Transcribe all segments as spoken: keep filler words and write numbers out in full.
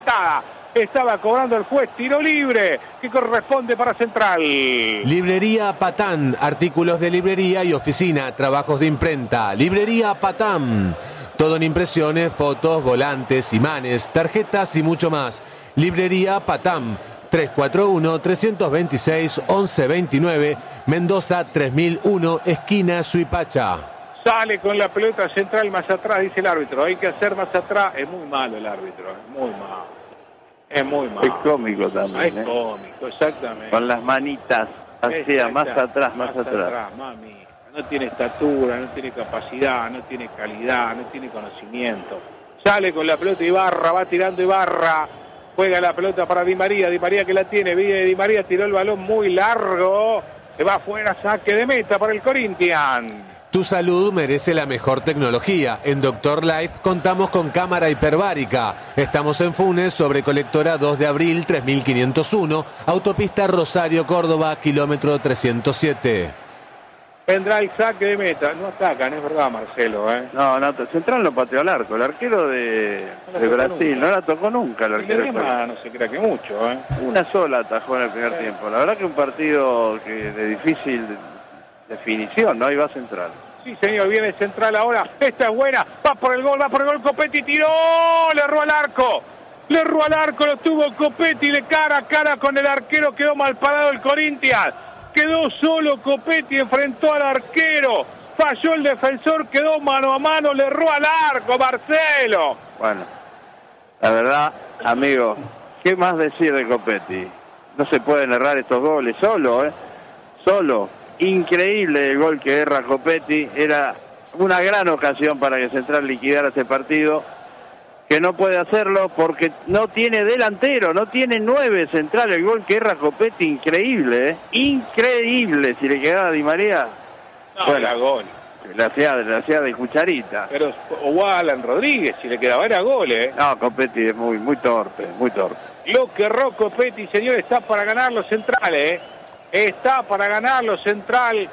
Estaba cobrando el juez tiro libre que corresponde para Central. Librería Patán, artículos de librería y oficina, trabajos de imprenta. Librería Patán, todo en impresiones, fotos, volantes, imanes, tarjetas y mucho más. Librería Patán, tres cuatro uno, tres dos seis, once veintinueve, Mendoza tres mil uno, esquina Suipacha. Sale con la pelota Central más atrás, dice el árbitro. Hay que hacer más atrás. Es muy malo el árbitro, es muy malo. Es muy malo. Es cómico también. Es ¿eh? cómico, exactamente. Con las manitas hacia más atrás, más, más atrás. atrás. Mami. No tiene estatura, no tiene capacidad, no tiene calidad, no tiene conocimiento. Sale con la pelota Ibarra, va tirando Ibarra. Juega la pelota para Di María, Di María que la tiene. Di María tiró el balón muy largo. Se va afuera, saque de meta para el Corinthians. Tu salud merece la mejor tecnología. En Doctor Life contamos con cámara hiperbárica. Estamos en Funes, sobre Colectora dos de abril, tres mil quinientos uno, autopista Rosario, Córdoba, kilómetro trescientos siete. Vendrá el saque de meta. No atacan, es verdad, Marcelo. ¿eh? No, no, Central no pateó al arco. El arquero de, no de Brasil nunca. no la tocó nunca. El arquero el no se crea que mucho. ¿eh? Una sola atajó en el primer sí. tiempo. La verdad que un partido que de difícil definición, ¿no? Ahí va Central. Sí, señor, viene Central ahora. Esta es buena. Va por el gol, va por el gol. Copetti tiró. Le erró al arco. Le erró al arco. Lo tuvo Copetti de cara a cara con el arquero. Quedó mal parado el Corinthians. Quedó solo Copetti. Enfrentó al arquero. Falló el defensor. Quedó mano a mano. Le erró al arco, Marcelo. Bueno, la verdad, amigo, ¿qué más decir de Copetti? No se pueden errar estos goles solo, ¿eh? Solo. Increíble el gol que erra Copetti, era una gran ocasión para que Central liquidara ese partido, que no puede hacerlo porque no tiene delantero, no tiene nueve Central. El gol que erra Copetti, increíble, ¿eh? Increíble, si le quedaba a Di María. No, bueno, era gol. La hacía, la hacía de cucharita. Pero o Alan Rodríguez, si le quedaba, era gol, ¿eh? No, Copetti es muy, muy torpe, muy torpe. Lo que erró Copetti, señor, está para ganar los Centrales, ¿eh? Está para ganarlo Central.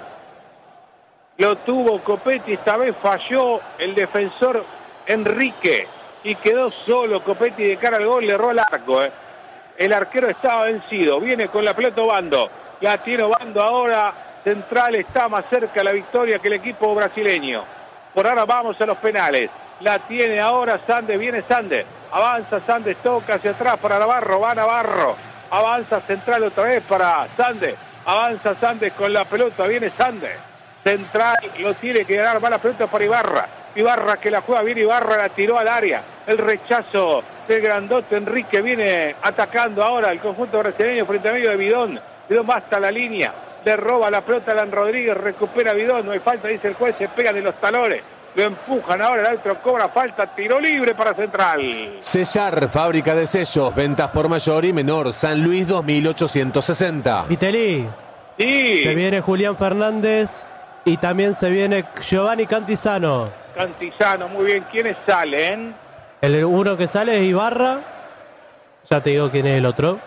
Lo tuvo Copetti, esta vez falló el defensor Enrique y quedó solo Copetti de cara al gol, le erró el arco. ¿eh? El arquero estaba vencido, viene con la pelota Obando, la tiene Obando ahora. Central está más cerca de la victoria que el equipo brasileño. Por ahora vamos a los penales. La tiene ahora Sandes, viene Sandes, avanza Sandes, toca hacia atrás para Navarro, va Navarro, avanza Central otra vez para Sandes. Avanza Sandes con la pelota, viene Sandes. Central lo tiene que ganar, va la pelota para Ibarra. Ibarra que la juega bien, Ibarra la tiró al área. El rechazo del grandote Enrique viene atacando ahora el conjunto brasileño frente a medio de Bidón. Bidón va hasta la línea, le roba la pelota a Alan Rodríguez, recupera Bidón, no hay falta, dice el juez, se pegan de los talones. Lo empujan ahora, el árbitro cobra falta, tiro libre para Central. Sellar, fábrica de sellos, ventas por mayor y menor, San Luis dos mil ochocientos sesenta. Viteli. Sí. Se viene Julián Fernández y también se viene Giovanni Cantizano. Cantizano, muy bien. ¿Quiénes salen? El uno que sale es Ibarra. Ya te digo quién es el otro.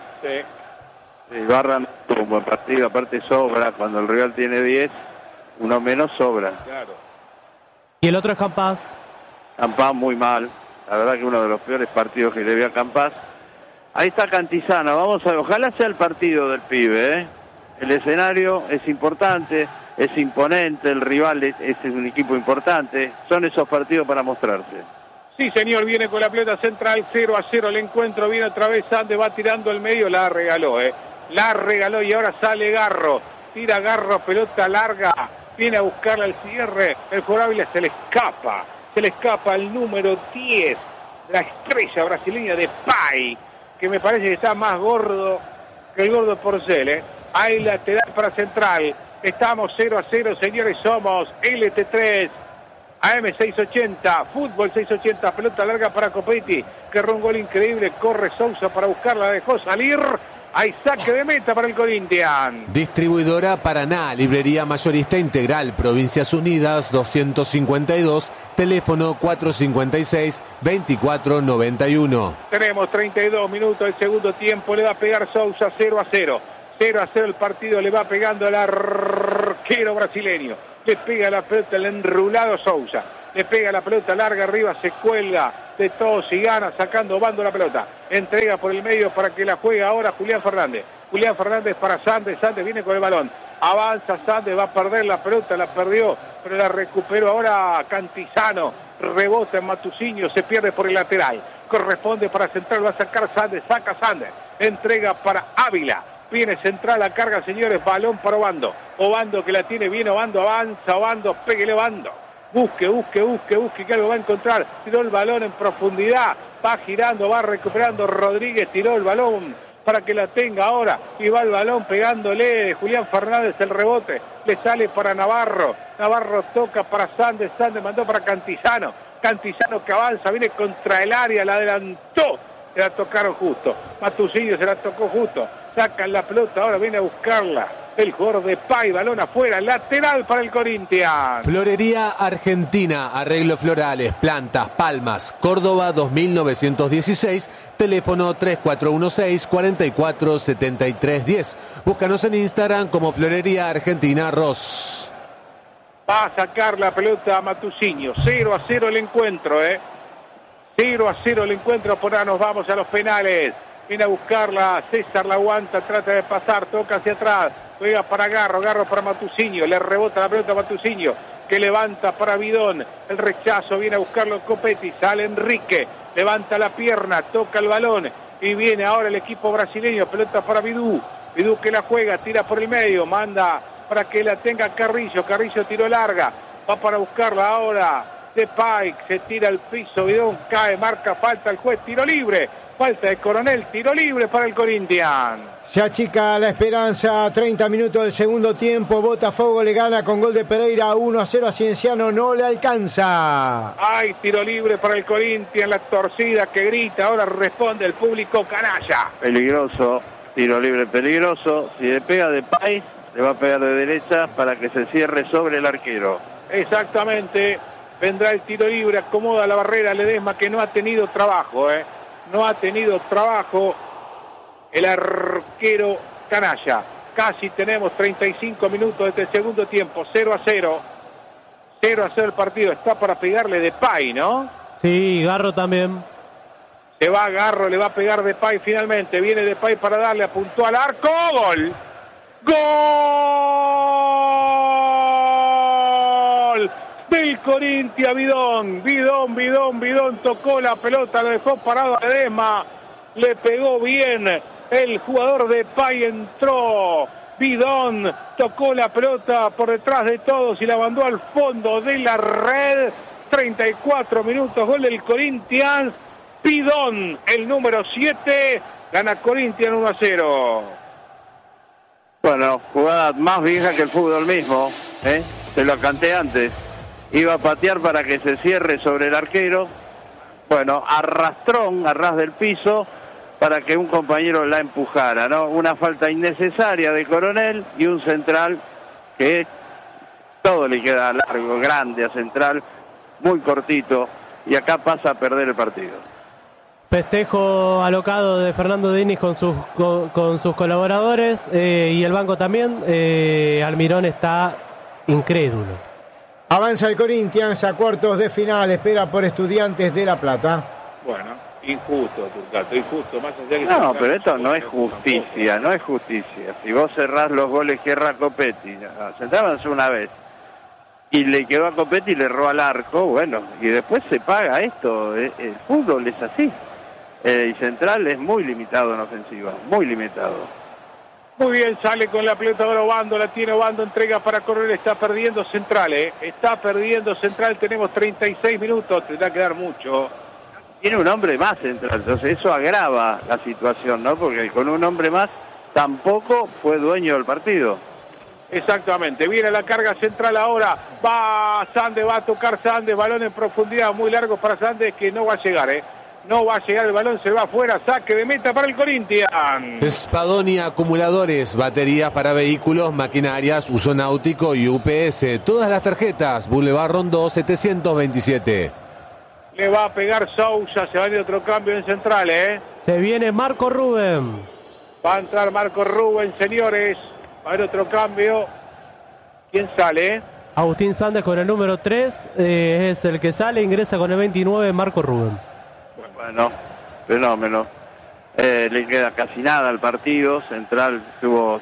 Sí. Ibarra no tuvo un buen partido, aparte sobra. Cuando el rival tiene diez, uno menos sobra. Claro. Y el otro es Campás. Campás muy mal. La verdad que uno de los peores partidos que le vi a Campás. Ahí está Cantizano. Vamos a ver. Ojalá sea el partido del pibe, ¿eh? El escenario es importante, es imponente. El rival es, es un equipo importante. Son esos partidos para mostrarse. Sí, señor. Viene con la pelota Central. cero a cero el encuentro. Viene otra vez Sandes. Va tirando el medio. La regaló, ¿eh? La regaló y ahora sale Garro. Tira Garro. Pelota larga. Viene a buscarle al cierre, el jugador se le escapa, se le escapa el número diez, la estrella brasileña de Pai, que me parece que está más gordo que el gordo Porcel, ¿eh? Hay lateral para Central, estamos cero a cero, señores, somos L T tres, A M seiscientos ochenta, Fútbol seiscientos ochenta, pelota larga para Copetti, que erró un gol increíble, corre Sousa para buscarla, dejó salir. Hay saque de meta para el Corinthians. Distribuidora Paraná, librería mayorista integral, Provincias Unidas doscientos cincuenta y dos, teléfono cuatrocientos cincuenta y seis, veinticuatro noventa y uno. Tenemos treinta y dos minutos del segundo tiempo, le va a pegar Sousa cero a cero. cero a cero el partido, le va pegando el arquero brasileño. Le pega la pelota el enrulado Sousa. Le pega la pelota larga arriba, se cuelga. de todos y gana, sacando bando la pelota. Entrega por el medio para que la juegue ahora Julián Fernández. Julián Fernández para Sandes, Sandes viene con el balón. Avanza Sandes, va a perder la pelota, la perdió, pero la recuperó ahora Cantizano. Rebota en Matusinho, se pierde por el lateral. Corresponde para Central, va a sacar Sandes, saca Sandes. Entrega para Ávila. Viene Central, la carga, señores, balón para Obando. Obando que la tiene bien, Obando avanza, Obando, péguele Obando. Busque, busque, busque, busque, que algo va a encontrar. Tiró el balón en profundidad, va girando, va recuperando Rodríguez, tiró el balón para que la tenga ahora. Y va el balón pegándole de Julián Fernández, el rebote. Le sale para Navarro. Navarro toca para Sandes, Sandes mandó para Cantizano. Cantizano que avanza, viene contra el área, la adelantó. Se la tocaron justo. Matusinho se la tocó justo. Sacan la pelota, ahora viene a buscarla. El jugador de Pay, balón afuera, lateral para el Corinthians. Florería Argentina, arreglos florales, plantas, palmas, Córdoba dos mil novecientos dieciséis, teléfono tres cuatro uno seis, cuatro cuatro siete tres uno cero. Búscanos en Instagram como Florería Argentina Ross. Va a sacar la pelota a Matusinho, cero a cero el encuentro, ¿eh? cero a cero el encuentro, por ahora nos vamos a los penales. Viene a buscarla, César la aguanta, trata de pasar, toca hacia atrás, juega para Garro, Garro para Matusinho, le rebota la pelota a Matusinho, que levanta para Bidón, el rechazo, viene a buscarlo Copetti, sale Enrique, levanta la pierna, toca el balón, y viene ahora el equipo brasileño, pelota para Bidú, Bidú que la juega, tira por el medio, manda para que la tenga Carrillo, Carrillo tiró larga, va para buscarla ahora, Depay, se tira al piso, Bidón cae, marca falta el juez, tiro libre. Falta de Coronel, tiro libre para el Corinthians. Se achica la esperanza, treinta minutos del segundo tiempo, Botafogo le gana con gol de Pereira, uno a cero a Cienciano, no le alcanza. Hay tiro libre para el Corinthians, la torcida que grita, ahora responde el público canalla. Peligroso, tiro libre peligroso, si le pega de Pay, le va a pegar de derecha para que se cierre sobre el arquero. Exactamente, vendrá el tiro libre, acomoda la barrera Ledesma que no ha tenido trabajo, eh. No ha tenido trabajo el arquero canalla. Casi tenemos treinta y cinco minutos de este segundo tiempo. cero a cero. cero a cero el partido. Está para pegarle Depay, ¿no? Sí, Garro también. Se va Garro, le va a pegar Depay finalmente. Viene Depay para darle, apuntó al arco. ¡Gol! ¡Gol! Del Corinthians, Bidón, Bidón, Bidón, Bidón tocó la pelota, lo dejó parado a Ledesma, le pegó bien, el jugador de Pay entró, Bidón tocó la pelota por detrás de todos y la mandó al fondo de la red, treinta y cuatro minutos, gol del Corinthians, Bidón, el número siete, gana Corinthians uno a cero. Bueno, jugada más vieja que el fútbol mismo, ¿eh? Se lo canté antes. Iba a patear para que se cierre sobre el arquero. Bueno, arrastrón, a ras del piso, para que un compañero la empujara, ¿no? Una falta innecesaria de Coronel y un Central que todo le queda largo, grande a Central, muy cortito, y acá pasa a perder el partido. Festejo alocado de Fernando Diniz con sus, con, con sus colaboradores eh, y el banco también. Eh, Almirón está incrédulo. Avanza el Corinthians a cuartos de final, espera por Estudiantes de La Plata. Bueno, injusto, Turcato, injusto. Más allá que no, pero esto no es justicia, no es justicia. Si vos cerrás los goles que erra Copetti, se avanzó una vez y le quedó a Copetti y le erró al arco, bueno, y después se paga esto. El fútbol es así. Eh, y Central es muy limitado en ofensiva, muy limitado. Muy bien, sale con la pelota ahora Obando, la tiene Obando, entrega para correr, está perdiendo Central, ¿eh? Está perdiendo Central, tenemos treinta y seis minutos, tendrá que dar mucho. Tiene un hombre más Central, entonces eso agrava la situación, ¿no? Porque con un hombre más tampoco fue dueño del partido. Exactamente, viene la carga Central ahora, va Sandes, va a tocar Sandes, balón en profundidad, muy largo para Sandes que no va a llegar, ¿eh? No va a llegar el balón, se va afuera, saque de meta para el Corinthians. Spadoni Acumuladores, baterías para vehículos, maquinarias, uso náutico y U P S. Todas las tarjetas, Boulevard Rondó setecientos veintisiete. Le va a pegar Sousa, se va a ir otro cambio en Central, ¿eh? Se viene Marco Rubén. Va a entrar Marco Rubén, señores. Va a haber otro cambio. ¿Quién sale? Agustín Sandes con el número tres, eh, es el que sale, ingresa con el veintinueve Marco Rubén. Bueno, fenómeno. Eh, le queda casi nada al partido. Central estuvo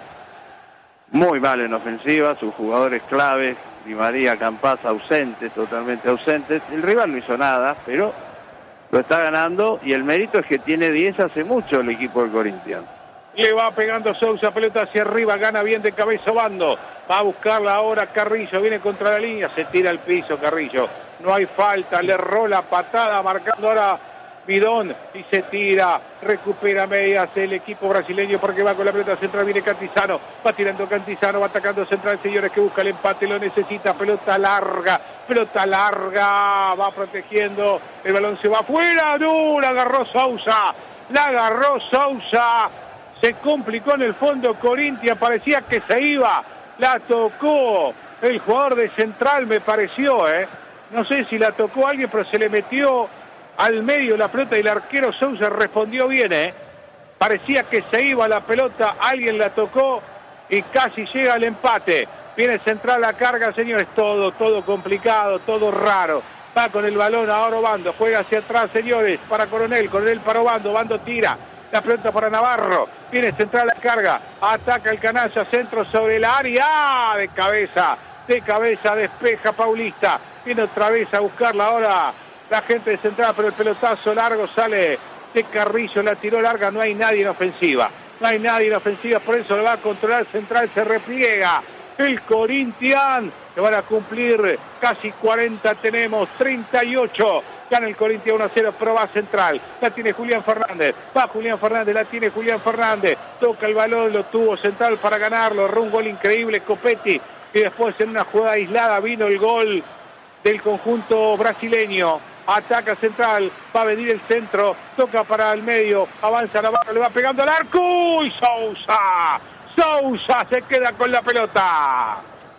muy mal en ofensiva, sus jugadores claves, Di María, Campás, ausentes, totalmente ausentes. El rival no hizo nada, pero lo está ganando y el mérito es que tiene diez hace mucho el equipo del Corinthians. Le va pegando Sousa, pelota hacia arriba, gana bien de cabeza Obando. Va a buscarla ahora Carrillo, viene contra la línea, se tira al piso Carrillo. No hay falta, le erró la patada, marcando ahora Bidón y se tira, recupera medias el equipo brasileño porque va con la pelota central, viene Cantizano, va tirando Cantizano, va atacando central, señores, que busca el empate, lo necesita, pelota larga, pelota larga, va protegiendo, el balón se va afuera, no, la agarró Sousa, la agarró Sousa, se complicó en el fondo Corinthians, parecía que se iba, la tocó el jugador de Central, me pareció, eh, no sé si la tocó alguien, pero se le metió al medio la pelota y el arquero Sousa respondió bien, ¿eh? Parecía que se iba la pelota, alguien la tocó y casi llega al empate. Viene Central, la carga, señores, todo, todo complicado, todo raro. Va con el balón ahora Obando, juega hacia atrás, señores, para Coronel, Coronel para Obando, Obando tira. La pelota para Navarro, viene Central, la carga, ataca el canalla, centro sobre el área, de cabeza, de cabeza, despeja Paulista. Viene otra vez a buscarla ahora la gente de Central, pero el pelotazo largo sale de Carrillo, la tiró larga, no hay nadie en ofensiva, no hay nadie en ofensiva, por eso lo va a controlar Central, se repliega el Corinthians, que van a cumplir casi cuarenta, tenemos treinta y ocho, gana el Corinthians uno a cero, pero va Central, la tiene Julián Fernández, va Julián Fernández, la tiene Julián Fernández, toca el balón, lo tuvo Central para ganarlo, un gol increíble, Copetti, y después en una jugada aislada vino el gol del conjunto brasileño. Ataca Central, va a venir el centro, toca para el medio, avanza Navarro, le va pegando al arco y Sousa, Sousa se queda con la pelota.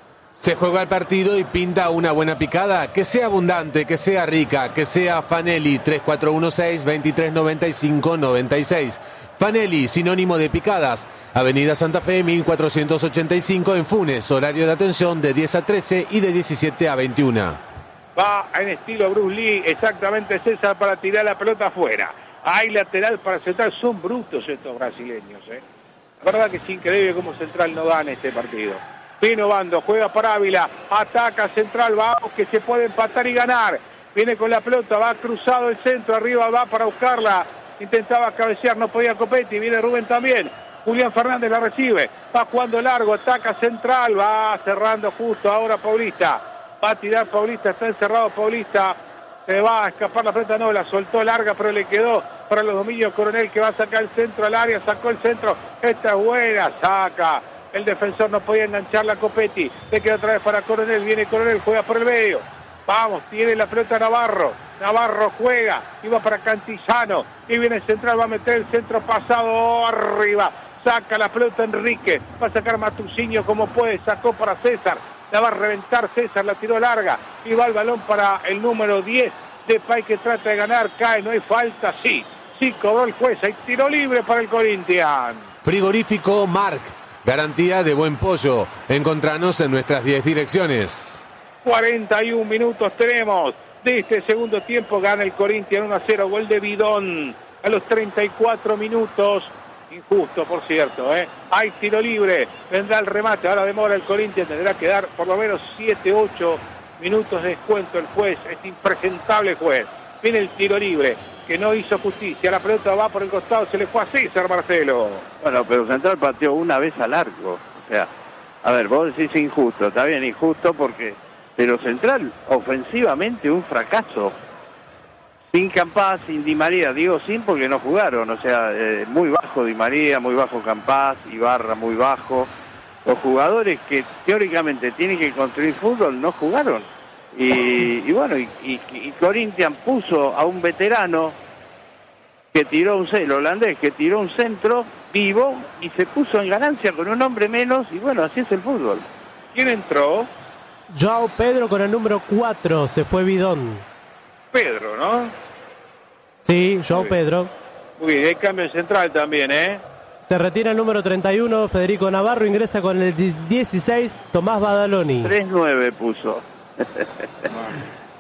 Se juega el partido y pinta una buena picada, que sea abundante, que sea rica, que sea Fanelli, tres cuatro uno seis, veintitrés noventa y cinco noventa y seis. Fanelli, sinónimo de picadas, Avenida Santa Fe mil cuatrocientos ochenta y cinco en Funes, horario de atención de diez a trece y de diecisiete a veintiuno. Va en estilo Bruce Lee, exactamente César, para tirar la pelota afuera. Hay lateral para Central, son brutos estos brasileños, ¿eh? La verdad que es increíble cómo Central no gana este partido. Viene Obando, juega para Ávila, ataca Central, vamos que se puede empatar y ganar. Viene con la pelota, va cruzado el centro, arriba va para buscarla. Intentaba cabecear, no podía Copetti, viene Rubén también. Julián Fernández la recibe, va jugando largo, ataca Central, va cerrando justo ahora Paulista. Va a tirar Paulista, está encerrado Paulista, se va a escapar la pelota, no, la soltó larga, pero le quedó para los dominios Coronel, que va a sacar el centro al área, sacó el centro, esta es buena, saca, el defensor no podía engancharla a Copetti, le queda otra vez para Coronel, viene Coronel, juega por el medio, vamos, tiene la pelota Navarro, Navarro juega, y va para Cantizano, y viene el Central, va a meter el centro pasado arriba, saca la pelota Enrique, va a sacar Matucinho como puede, sacó para César, la va a reventar César, la tiró larga y va el balón para el número diez de Pay, que trata de ganar, cae, no hay falta, sí, sí cobró el juez, hay tiro libre para el Corinthians. Frigorífico Marc, garantía de buen pollo, encontranos en nuestras diez direcciones. cuarenta y un minutos tenemos de este segundo tiempo, gana el Corinthians uno a cero, gol de Bidón a los treinta y cuatro minutos. Injusto, por cierto, ¿eh? Hay tiro libre, vendrá el remate, ahora demora el Corinthians, tendrá que dar por lo menos siete, ocho minutos de descuento el juez, este impresentable juez. Viene el tiro libre, que no hizo justicia, la pelota va por el costado, se le fue a César, Marcelo. Bueno, pero Central pateó una vez al arco, o sea, a ver, vos decís injusto, está bien injusto porque, pero Central ofensivamente un fracaso. Sin Campás, sin Di María, digo sin porque no jugaron, o sea, eh, muy bajo Di María, muy bajo Campás, Ibarra muy bajo. Los jugadores que teóricamente tienen que construir fútbol no jugaron. Y, y bueno, y, y, y Corinthians puso a un veterano que tiró un el holandés, que tiró un centro vivo y se puso en ganancia con un hombre menos, y bueno, así es el fútbol. ¿Quién entró? Joao Pedro con el número cuatro, se fue Bidón. Pedro, ¿no? Sí, Joao Pedro. Muy bien, hay cambio en Central también, ¿eh? Se retira el número treinta y uno, Federico Navarro, ingresa con el dieciséis, Tomás Badaloni. tres nueve puso.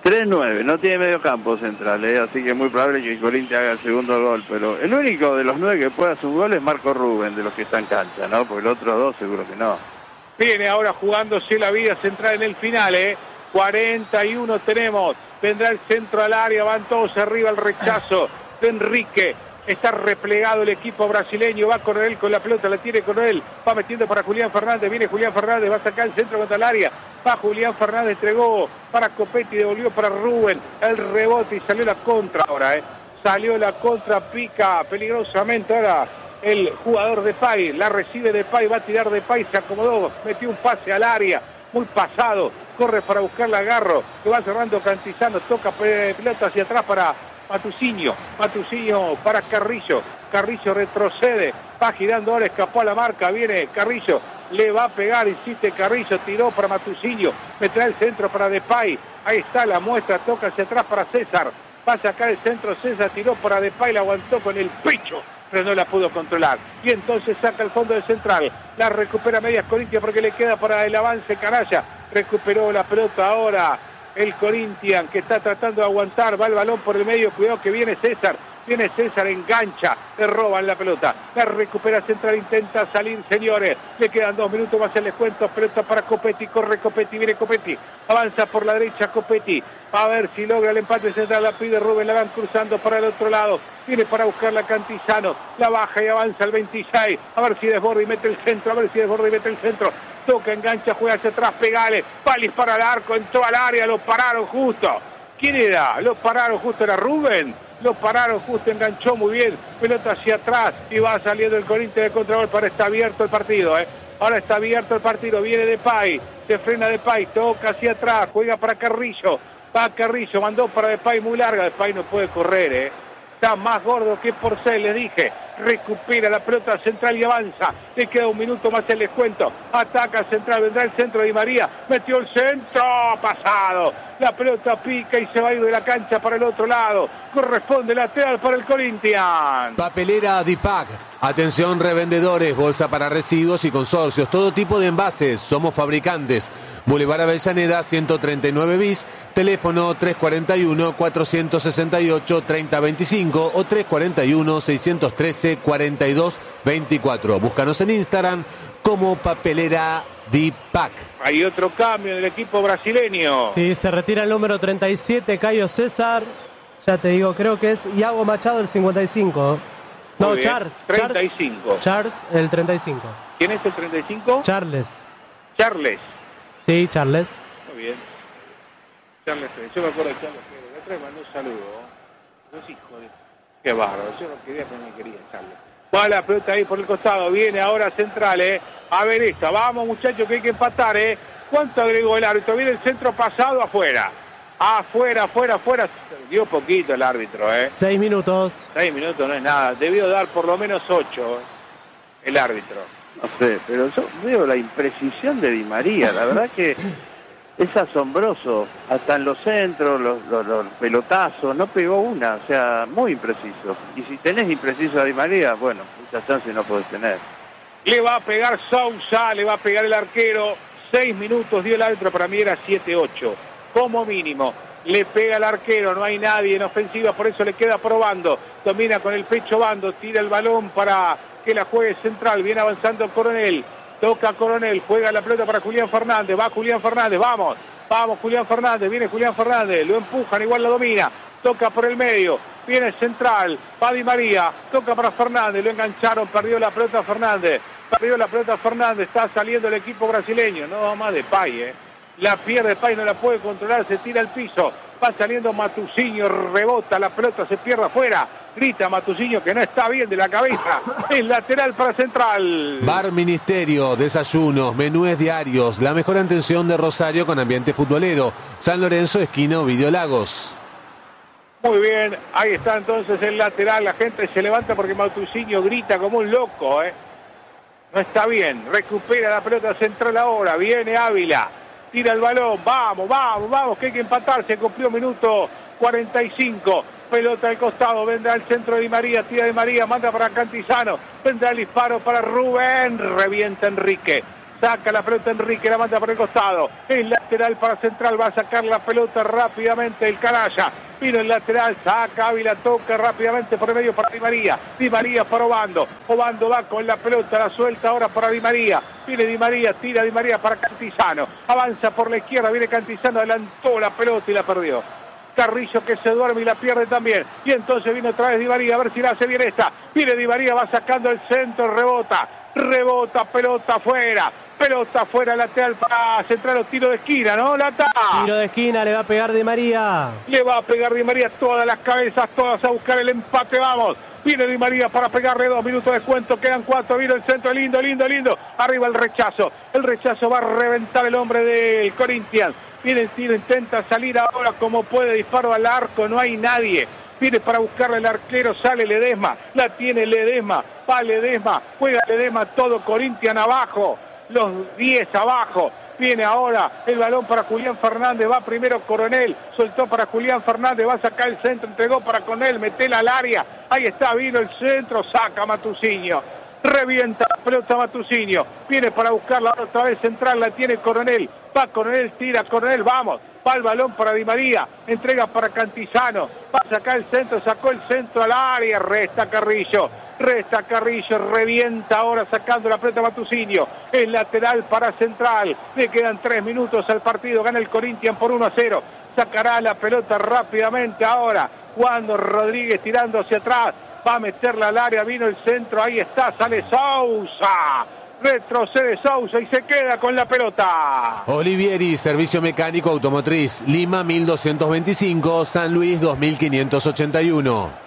tres nueve, no tiene medio campo central, ¿eh? Así que es muy probable que Corinthians haga el segundo gol, pero el único de los nueve que puede hacer un gol es Marco Rubén, de los que están en cancha, ¿no? Porque los otros dos seguro que no. Viene ahora jugándose la vida central en el final, ¿eh? cuarenta y uno tenemos, vendrá el centro al área, van todos arriba, el rechazo de Enrique. Está replegado el equipo brasileño, va Coronel con la pelota, la tiene Coronel, va metiendo para Julián Fernández, viene Julián Fernández, va a sacar el centro contra el área, va Julián Fernández, entregó para Copetti, devolvió para Rubén, el rebote y salió la contra ahora, eh. salió la contra, pica peligrosamente ahora el jugador de Depay, la recibe Depay, va a tirar Depay, se acomodó, metió un pase al área, muy pasado, corre para buscar la Garro, que va cerrando Cantizano, toca pelota hacia atrás para Matusinho, Matusinho para Carrillo, Carrillo retrocede, va girando ahora, escapó a la marca, viene Carrillo, le va a pegar, insiste Carrillo, tiró para Matusinho, meterá el centro para Depay, ahí está la muestra, toca hacia atrás para César, va a sacar el centro César, tiró para Depay, la aguantó con el pecho, pero no la pudo controlar, y entonces saca el fondo del central, la recupera medias Corinthians porque le queda para el avance Canalla, recuperó la pelota ahora, el Corinthians que está tratando de aguantar, va el balón por el medio, cuidado que viene César, viene César, engancha, le roban la pelota, la recupera central, intenta salir, señores, le quedan dos minutos más el descuento, pelota para Copetti, corre Copetti, viene Copetti, avanza por la derecha Copetti, a ver si logra el empate central, la pide Rubén, la van cruzando para el otro lado, viene para buscar la Cantizano, la baja y avanza el veintiséis, a ver si desborda y mete el centro, a ver si desborda y mete el centro, toca, engancha, juega hacia atrás, pegale, Palis para el arco, entró al área, lo pararon justo, ¿quién era? Lo pararon justo, era Rubén, lo pararon justo, enganchó muy bien, pelota hacia atrás y va saliendo el Corinthians de contragolpe, ahora está abierto el partido, ¿eh? ahora está abierto el partido, viene Depay, se frena Depay, toca hacia atrás, juega para Carrillo, va Carrillo, mandó para Depay muy larga, Depay no puede correr, ¿eh? está más gordo que Porcel, les dije, recupera la pelota central y avanza, le queda un minuto más el descuento, ataca central, vendrá el centro de Di María, metió el centro, pasado, la pelota pica y se va a ir de la cancha para el otro lado, corresponde lateral para el Corinthians. Papelera Dipac, atención revendedores, bolsa para residuos y consorcios, todo tipo de envases, somos fabricantes. Boulevard Avellaneda ciento treinta y nueve bis, teléfono tres cuatro uno, cuatro seis ocho, tres cero dos cinco o tres cuatro uno, seis uno tres, cuatro dos dos cuatro. Búscanos en Instagram como Papelera Dipac. Hay otro cambio en el equipo brasileño. Sí, se retira el número treinta y siete, Caio César. Ya te digo, creo que es Iago Machado el cincuenta y cinco. Muy No, bien. Charles. treinta y cinco. Charles, el treinta y cinco. ¿Quién es el treinta y cinco? Charles. Charles. Sí, Charles. Muy bien. Charles Pérez. Yo me acuerdo de Charles Pérez. La otra vez mandó un saludo. Los hijos de... Qué bárbaro. Yo no quería, pero me quería Charles. Va la pelota ahí por el costado. Viene ahora central, ¿eh? A ver esta. Vamos, muchachos, que hay que empatar, ¿eh? ¿Cuánto agregó el árbitro? Viene el centro pasado afuera. Afuera, afuera, afuera. Dio poquito el árbitro, ¿eh? Seis minutos. Seis minutos no es nada. Debió dar por lo menos ocho, ¿eh? El árbitro. No sé, pero yo veo la imprecisión de Di María, la verdad que es asombroso, hasta en los centros, los, los, los pelotazos, no pegó una, o sea, muy impreciso. Y si tenés impreciso a Di María, bueno, muchas chances no podés tener. Le va a pegar Sousa, le va a pegar el arquero, seis minutos dio el árbitro, para mí era siete ocho, como mínimo. Le pega el arquero, no hay nadie en ofensiva, por eso le queda probando, domina con el pecho Bando, tira el balón para que la juegue central, viene avanzando Coronel, toca Coronel, juega la pelota para Julián Fernández, va Julián Fernández, vamos, vamos Julián Fernández, viene Julián Fernández, lo empujan, igual la domina, toca por el medio, viene central, va Di María, toca para Fernández, lo engancharon, perdió la pelota Fernández, perdió la pelota Fernández, está saliendo el equipo brasileño, no va más de Pay, eh. La pierde Pay, no la puede controlar, se tira al piso, va saliendo Matusinho, rebota, la pelota se pierde afuera, grita Matusinho que no está bien de la cabeza, es lateral para Central. Bar Ministerio, desayunos, menúes diarios, la mejor atención de Rosario con ambiente futbolero. San Lorenzo, esquina Ovidio Lagos. Muy bien, ahí está entonces el lateral, la gente se levanta porque Matusinho grita como un loco, ¿eh? No está bien, recupera la pelota Central ahora, viene Ávila, tira el balón, vamos, vamos, vamos, que hay que empatar, se cumplió minuto cuarenta y cinco, pelota al costado, vendrá el centro de Di María, tira Di María, manda para Cantizano, vendrá el disparo para Rubén, revienta Enrique, Saca la pelota Enrique, la manda por el costado. El lateral para Central, va a sacar la pelota rápidamente el canalla. Vino el lateral, saca Ávila, toca rápidamente por el medio para Di María. Di María para Obando. Obando va con la pelota, la suelta ahora para Di María. Viene Di María, tira Di María para Cantizano. Avanza por la izquierda, viene Cantizano, adelantó la pelota y la perdió. Carrillo que se duerme y la pierde también. Y entonces viene otra vez Di María, a ver si la hace bien esta. Viene Di María, va sacando el centro, rebota. Rebota, pelota afuera. Pelota afuera, lateral para Central, o tiro de esquina, ¿no? Lata. Tiro de esquina, le va a pegar Di María. Le va a pegar Di María, todas las cabezas, todas a buscar el empate, vamos. Viene Di María para pegarle dos minutos de descuento, quedan cuatro, vino el centro, lindo, lindo, lindo. Arriba el rechazo, el rechazo va a reventar el hombre del Corinthians. Viene el tiro, intenta salir ahora como puede, disparo al arco, no hay nadie. Viene para buscarle el arquero, sale Ledesma, la tiene Ledesma, va Ledesma, juega Ledesma, todo Corinthians abajo, los diez abajo. Viene ahora el balón para Julián Fernández, va primero Coronel, soltó para Julián Fernández, va a sacar el centro, entregó para Coronel, metela al área, ahí está, vino el centro, saca Matusinho, revienta la pelota Matusinho, viene para buscarla otra vez Central, la tiene Coronel, va Coronel, tira Coronel, vamos, va el balón para Di María, entrega para Cantizano, va a sacar el centro, sacó el centro al área, resta Carrillo. Resta Carrillo, revienta ahora sacando la pelota Matusinho. El lateral para Central. Le quedan tres minutos al partido. Gana el Corinthians por uno a cero. Sacará la pelota rápidamente ahora. Cuando Rodríguez tirando hacia atrás. Va a meterla al área. Vino el centro. Ahí está. Sale Sousa. Retrocede Sousa y se queda con la pelota. Olivieri, Servicio Mecánico Automotriz. Lima mil doscientos veinticinco. San Luis dos mil quinientos ochenta y uno.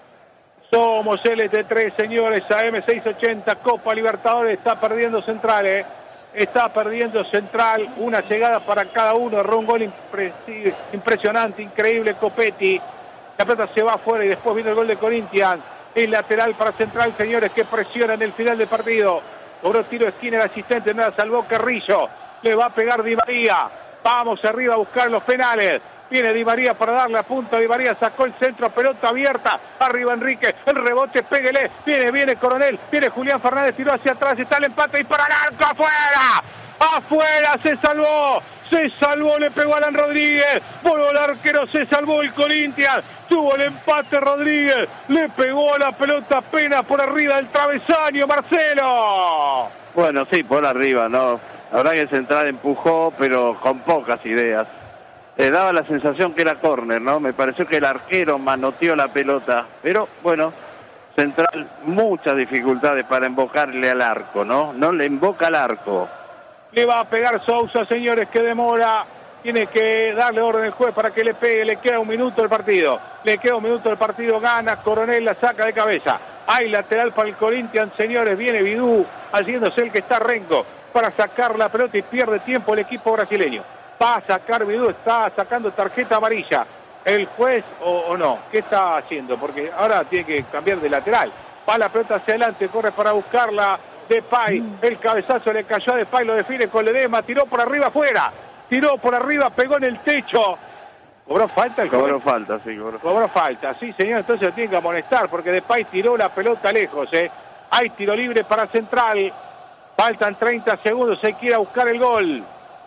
Somos L T tres, señores, A M seiscientos ochenta, Copa Libertadores, está perdiendo Central, ¿eh? Está perdiendo Central, una llegada para cada uno, erró un gol impre impresionante, increíble, Copetti. La pelota se va afuera y después viene el gol de Corinthians. El lateral para Central, señores, que presiona en el final del partido. Cobró tiro de esquina el asistente, nada, salvó Carrillo. Le va a pegar Di María. Vamos arriba a buscar los penales. Viene Di María para darle a punta. Di María sacó el centro, pelota abierta. Arriba Enrique, el rebote, péguele. Viene, viene Coronel, viene Julián Fernández, tiró hacia atrás, está el empate y para el arco, afuera. Afuera, se salvó. Se salvó, le pegó a Alan Rodríguez. Voló el arquero, se salvó el Corinthians. Tuvo el empate Rodríguez. Le pegó la pelota apenas por arriba del travesaño, Marcelo. Bueno, sí, por arriba, ¿no? La verdad que el Central empujó, pero con pocas ideas. Eh, daba la sensación que era córner, ¿no? Me pareció que el arquero manoteó la pelota, pero bueno, Central muchas dificultades para invocarle al arco, ¿no? No le invoca al arco. Le va a pegar Sousa, señores, que demora, tiene que darle orden al juez para que le pegue, le queda un minuto del partido, le queda un minuto del partido, gana, Coronel la saca de cabeza, hay lateral para el Corinthians, señores, viene Vidú, haciéndose el que está renco, para sacar la pelota y pierde tiempo el equipo brasileño. Va a sacar Vidú, está sacando tarjeta amarilla. ¿El juez o, o no? ¿Qué está haciendo? Porque ahora tiene que cambiar de lateral. Va la pelota hacia adelante, corre para buscarla Depay. El cabezazo le cayó a Depay, lo define con Ledesma, tiró por arriba afuera. Tiró por arriba, pegó en el techo. ¿Cobró falta el Cobró falta, sí, cobró. Cobró falta, sí, señor, entonces lo tiene que amonestar porque Depay tiró la pelota lejos, ¿eh? Hay tiro libre para Central. Faltan treinta segundos, se quiere buscar el gol.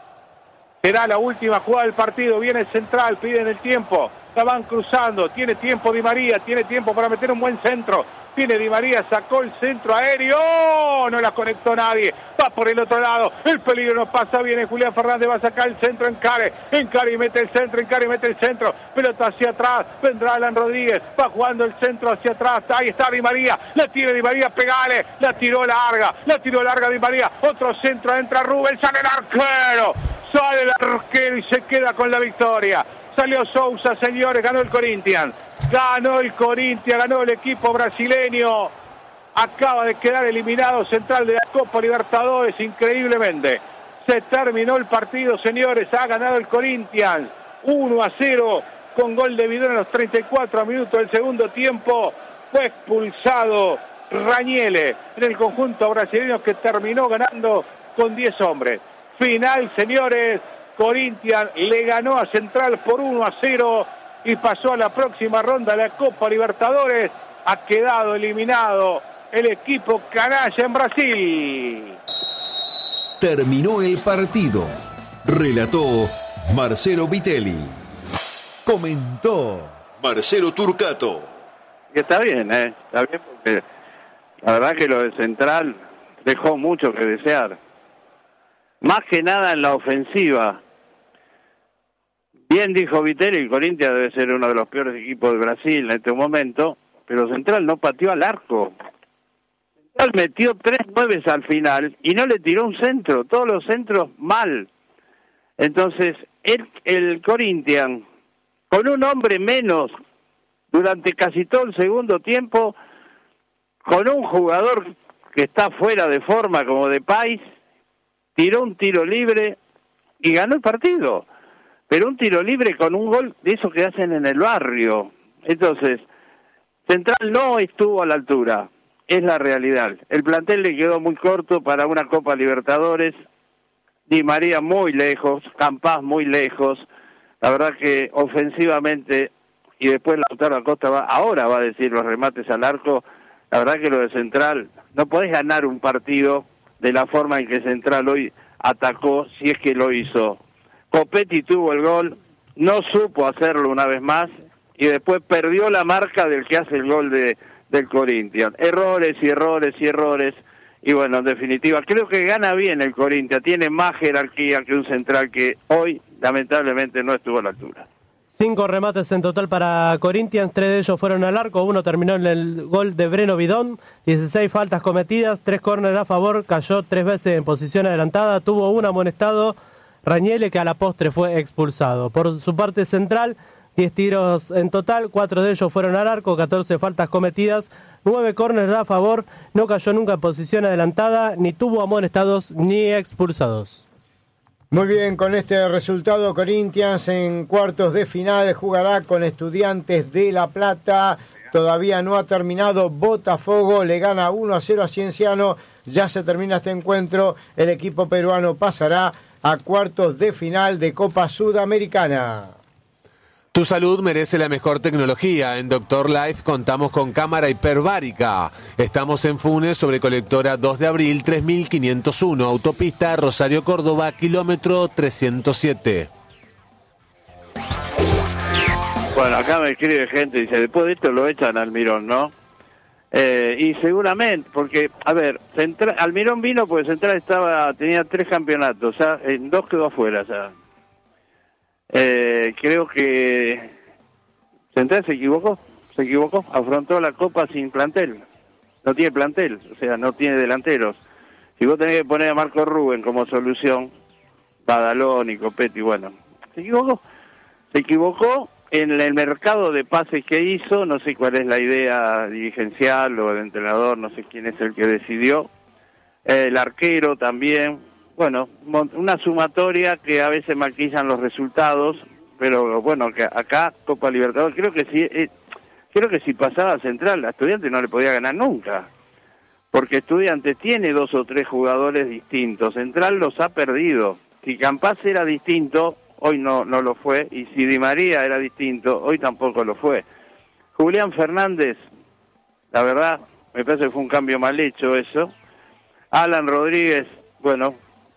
Será la última jugada del partido, viene el Central, piden el tiempo, la van cruzando, tiene tiempo Di María, tiene tiempo para meter un buen centro, viene Di María, sacó el centro aéreo, ¡oh! No la conectó nadie, va por el otro lado, el peligro no pasa, viene Julián Fernández, va a sacar el centro, encare, encare y mete el centro, encare y mete el centro, pelota hacia atrás, vendrá Alan Rodríguez, va jugando el centro hacia atrás, ahí está Di María, la tiene Di María, pegale, la tiró larga, la tiró larga Di María, otro centro, entra Rubén, sale el arquero. Sale el arquero y se queda con la victoria. Salió Sousa, señores, ganó el Corinthians. Ganó el Corinthians, ganó el equipo brasileño. Acaba de quedar eliminado Central de la Copa Libertadores, increíblemente. Se terminó el partido, señores, ha ganado el Corinthians. uno a cero con gol de Vidal en los treinta y cuatro minutos del segundo tiempo. Fue expulsado Raniele en el conjunto brasileño que terminó ganando con diez hombres. Final, señores, Corinthians le ganó a Central por uno a cero y pasó a la próxima ronda de la Copa Libertadores. Ha quedado eliminado el equipo canalla en Brasil. terminó el partido. Relató Marcelo Vitelli. Comentó Marcelo Turcato. Que está bien, ¿eh? Está bien porque la verdad que lo de Central dejó mucho que desear. Más que nada en la ofensiva. Bien dijo Vitelli, el Corinthians debe ser uno de los peores equipos de Brasil en este momento, pero Central no pateó al arco. Central metió tres nueves al final y no le tiró un centro, todos los centros mal. Entonces, el, el Corinthians, con un hombre menos durante casi todo el segundo tiempo, con un jugador que está fuera de forma como Depay, tiró un tiro libre y ganó el partido. Pero un tiro libre con un gol de esos que hacen en el barrio. Entonces, Central no estuvo a la altura, es la realidad. El plantel le quedó muy corto para una Copa Libertadores, Di María muy lejos, Campás muy lejos. La verdad que ofensivamente, y después Lautaro Acosta va, ahora va a decir los remates al arco, la verdad que lo de Central, no podés ganar un partido de la forma en que Central hoy atacó, si es que lo hizo. Copetti tuvo el gol, no supo hacerlo una vez más y después perdió la marca del que hace el gol de del Corinthians. Errores y errores y errores y bueno, en definitiva, creo que gana bien el Corinthians, tiene más jerarquía que un Central que hoy lamentablemente no estuvo a la altura. Cinco remates en total para Corinthians, tres de ellos fueron al arco, uno terminó en el gol de Breno Bidón, dieciséis faltas cometidas, tres córneres a favor, cayó tres veces en posición adelantada, tuvo un amonestado, Rañele, que a la postre fue expulsado. Por su parte Central, diez tiros en total, cuatro de ellos fueron al arco, catorce faltas cometidas, nueve córneres a favor, no cayó nunca en posición adelantada, ni tuvo amonestados ni expulsados. Muy bien, con este resultado Corinthians en cuartos de final jugará con Estudiantes de La Plata. Todavía no ha terminado, Botafogo le gana uno a cero a Cienciano, ya se termina este encuentro, el equipo peruano pasará a cuartos de final de Copa Sudamericana. Tu salud merece la mejor tecnología. En Doctor Life contamos con cámara hiperbárica. Estamos en Funes sobre Colectora dos de abril tres mil quinientos uno, autopista Rosario Córdoba, kilómetro trescientos siete. Bueno, acá me escribe gente, dice, después de esto lo echan a Almirón, ¿no? Eh, y seguramente, porque, a ver, Central, Almirón vino porque Central estaba tenía tres campeonatos, o sea, en dos quedó afuera, o sea. Eh, creo que Central se equivocó, se equivocó, afrontó la Copa sin plantel, no tiene plantel, o sea, no tiene delanteros. Si vos tenés que poner a Marco Rubén como solución, Badalón y Copetti, bueno, se equivocó, se equivocó en el mercado de pases que hizo, no sé cuál es la idea dirigencial o del entrenador, no sé quién es el que decidió, eh, el arquero también. Bueno, una sumatoria que a veces maquillan los resultados, pero bueno, que acá Copa Libertadores, creo que sí, eh, creo que si pasaba a Central, a Estudiantes no le podía ganar nunca, porque Estudiantes tiene dos o tres jugadores distintos, Central los ha perdido. Si Campás era distinto, hoy no no lo fue, y si Di María era distinto, hoy tampoco lo fue. Julián Fernández, la verdad, me parece que fue un cambio mal hecho eso. Alan Rodríguez, bueno,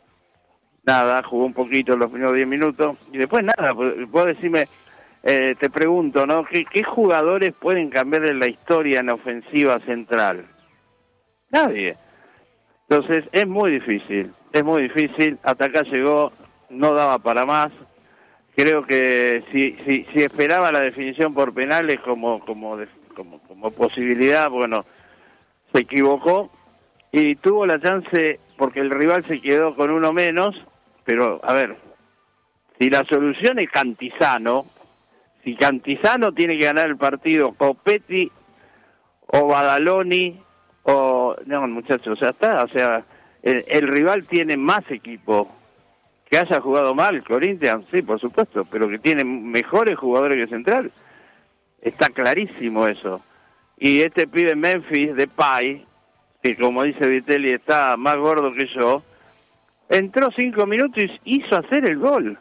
nada, jugó un poquito en los primeros diez minutos y después nada. Vos decirme, eh, te pregunto, ¿no? ¿Qué, ¿Qué jugadores pueden cambiar en la historia en ofensiva Central? Nadie. Entonces es muy difícil, es muy difícil. Hasta acá llegó, no daba para más. Creo que si si, si esperaba la definición por penales como como, de, como como posibilidad, bueno, se equivocó y tuvo la chance porque el rival se quedó con uno menos. Pero, a ver, si la solución es Cantizano, si Cantizano tiene que ganar el partido, Copetti o Badaloni, o... No, muchachos, ya está, o sea, el, el rival tiene más equipo. Que haya jugado mal Corinthians, sí, por supuesto, pero que tiene mejores jugadores que Central, está clarísimo eso. Y este pibe Memphis, Depay, que como dice Vitelli está más gordo que yo, entró cinco minutos y hizo hacer el gol.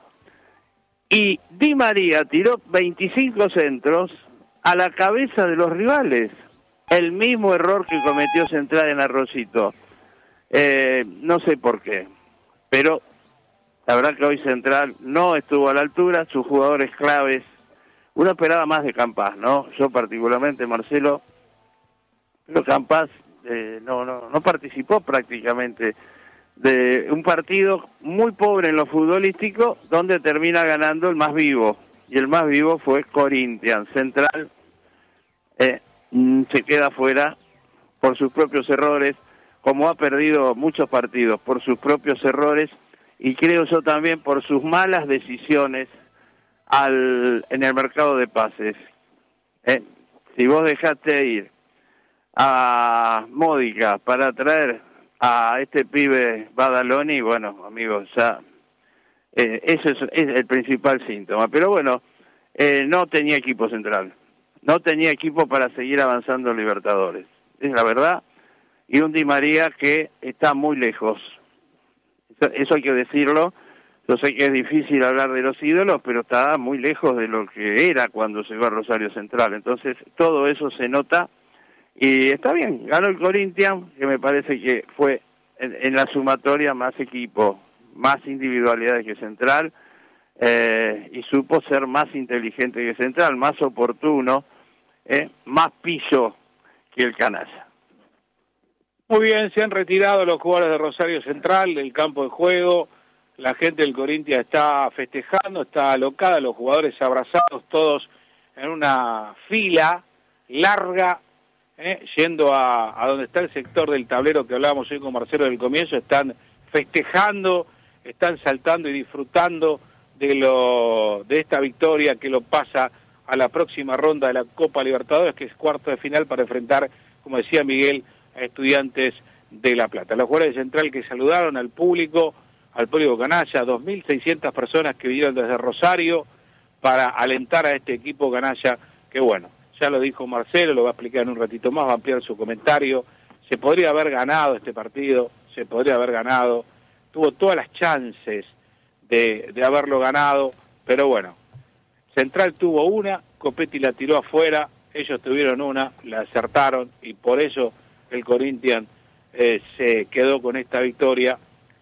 Y Di María tiró veinticinco centros a la cabeza de los rivales. El mismo error que cometió Central en Arrocito. Eh, no sé por qué. pero la verdad que hoy Central no estuvo a la altura, sus jugadores claves, uno esperaba más de Campas, ¿no? Yo particularmente, Marcelo, pero Campas eh, no, no, no participó prácticamente de un partido muy pobre en lo futbolístico, donde termina ganando el más vivo, y el más vivo fue Corinthians. Central eh, se queda fuera por sus propios errores, como ha perdido muchos partidos, por sus propios errores, y creo yo también por sus malas decisiones al en el mercado de pases. Eh, si vos dejaste ir a Módica para traer a este pibe Badaloni, bueno, amigos, ya eh, eso es, es el principal síntoma. Pero bueno, eh, no tenía equipo Central, no tenía equipo para seguir avanzando en Libertadores, es la verdad, y un Di María que está muy lejos, eso, eso hay que decirlo. Yo sé que es difícil hablar de los ídolos, pero está muy lejos de lo que era cuando se iba a Rosario Central, entonces todo eso se nota. Y está bien, ganó el Corinthians, que me parece que fue en, en la sumatoria más equipo, más individualidades que Central, eh, y supo ser más inteligente que Central, más oportuno, eh, más pillo que el Canalla. Muy bien, se han retirado los jugadores de Rosario Central del campo de juego, la gente del Corinthians está festejando, está alocada, los jugadores abrazados, todos en una fila larga, Eh, yendo a, a donde está el sector del tablero que hablábamos hoy con Marcelo del comienzo, están festejando, están saltando y disfrutando de lo de esta victoria que lo pasa a la próxima ronda de la Copa Libertadores, que es cuarto de final para enfrentar, como decía Miguel, a Estudiantes de La Plata. Los jugadores de Central que saludaron al público, al público canalla, dos mil seiscientas personas que vinieron desde Rosario para alentar a este equipo canalla, que bueno, ya lo dijo Marcelo, lo va a explicar en un ratito más, va a ampliar su comentario. Se podría haber ganado este partido, se podría haber ganado, tuvo todas las chances de, de haberlo ganado, pero bueno, Central tuvo una, Copetti la tiró afuera, ellos tuvieron una, la acertaron, y por eso el Corinthians eh, se quedó con esta victoria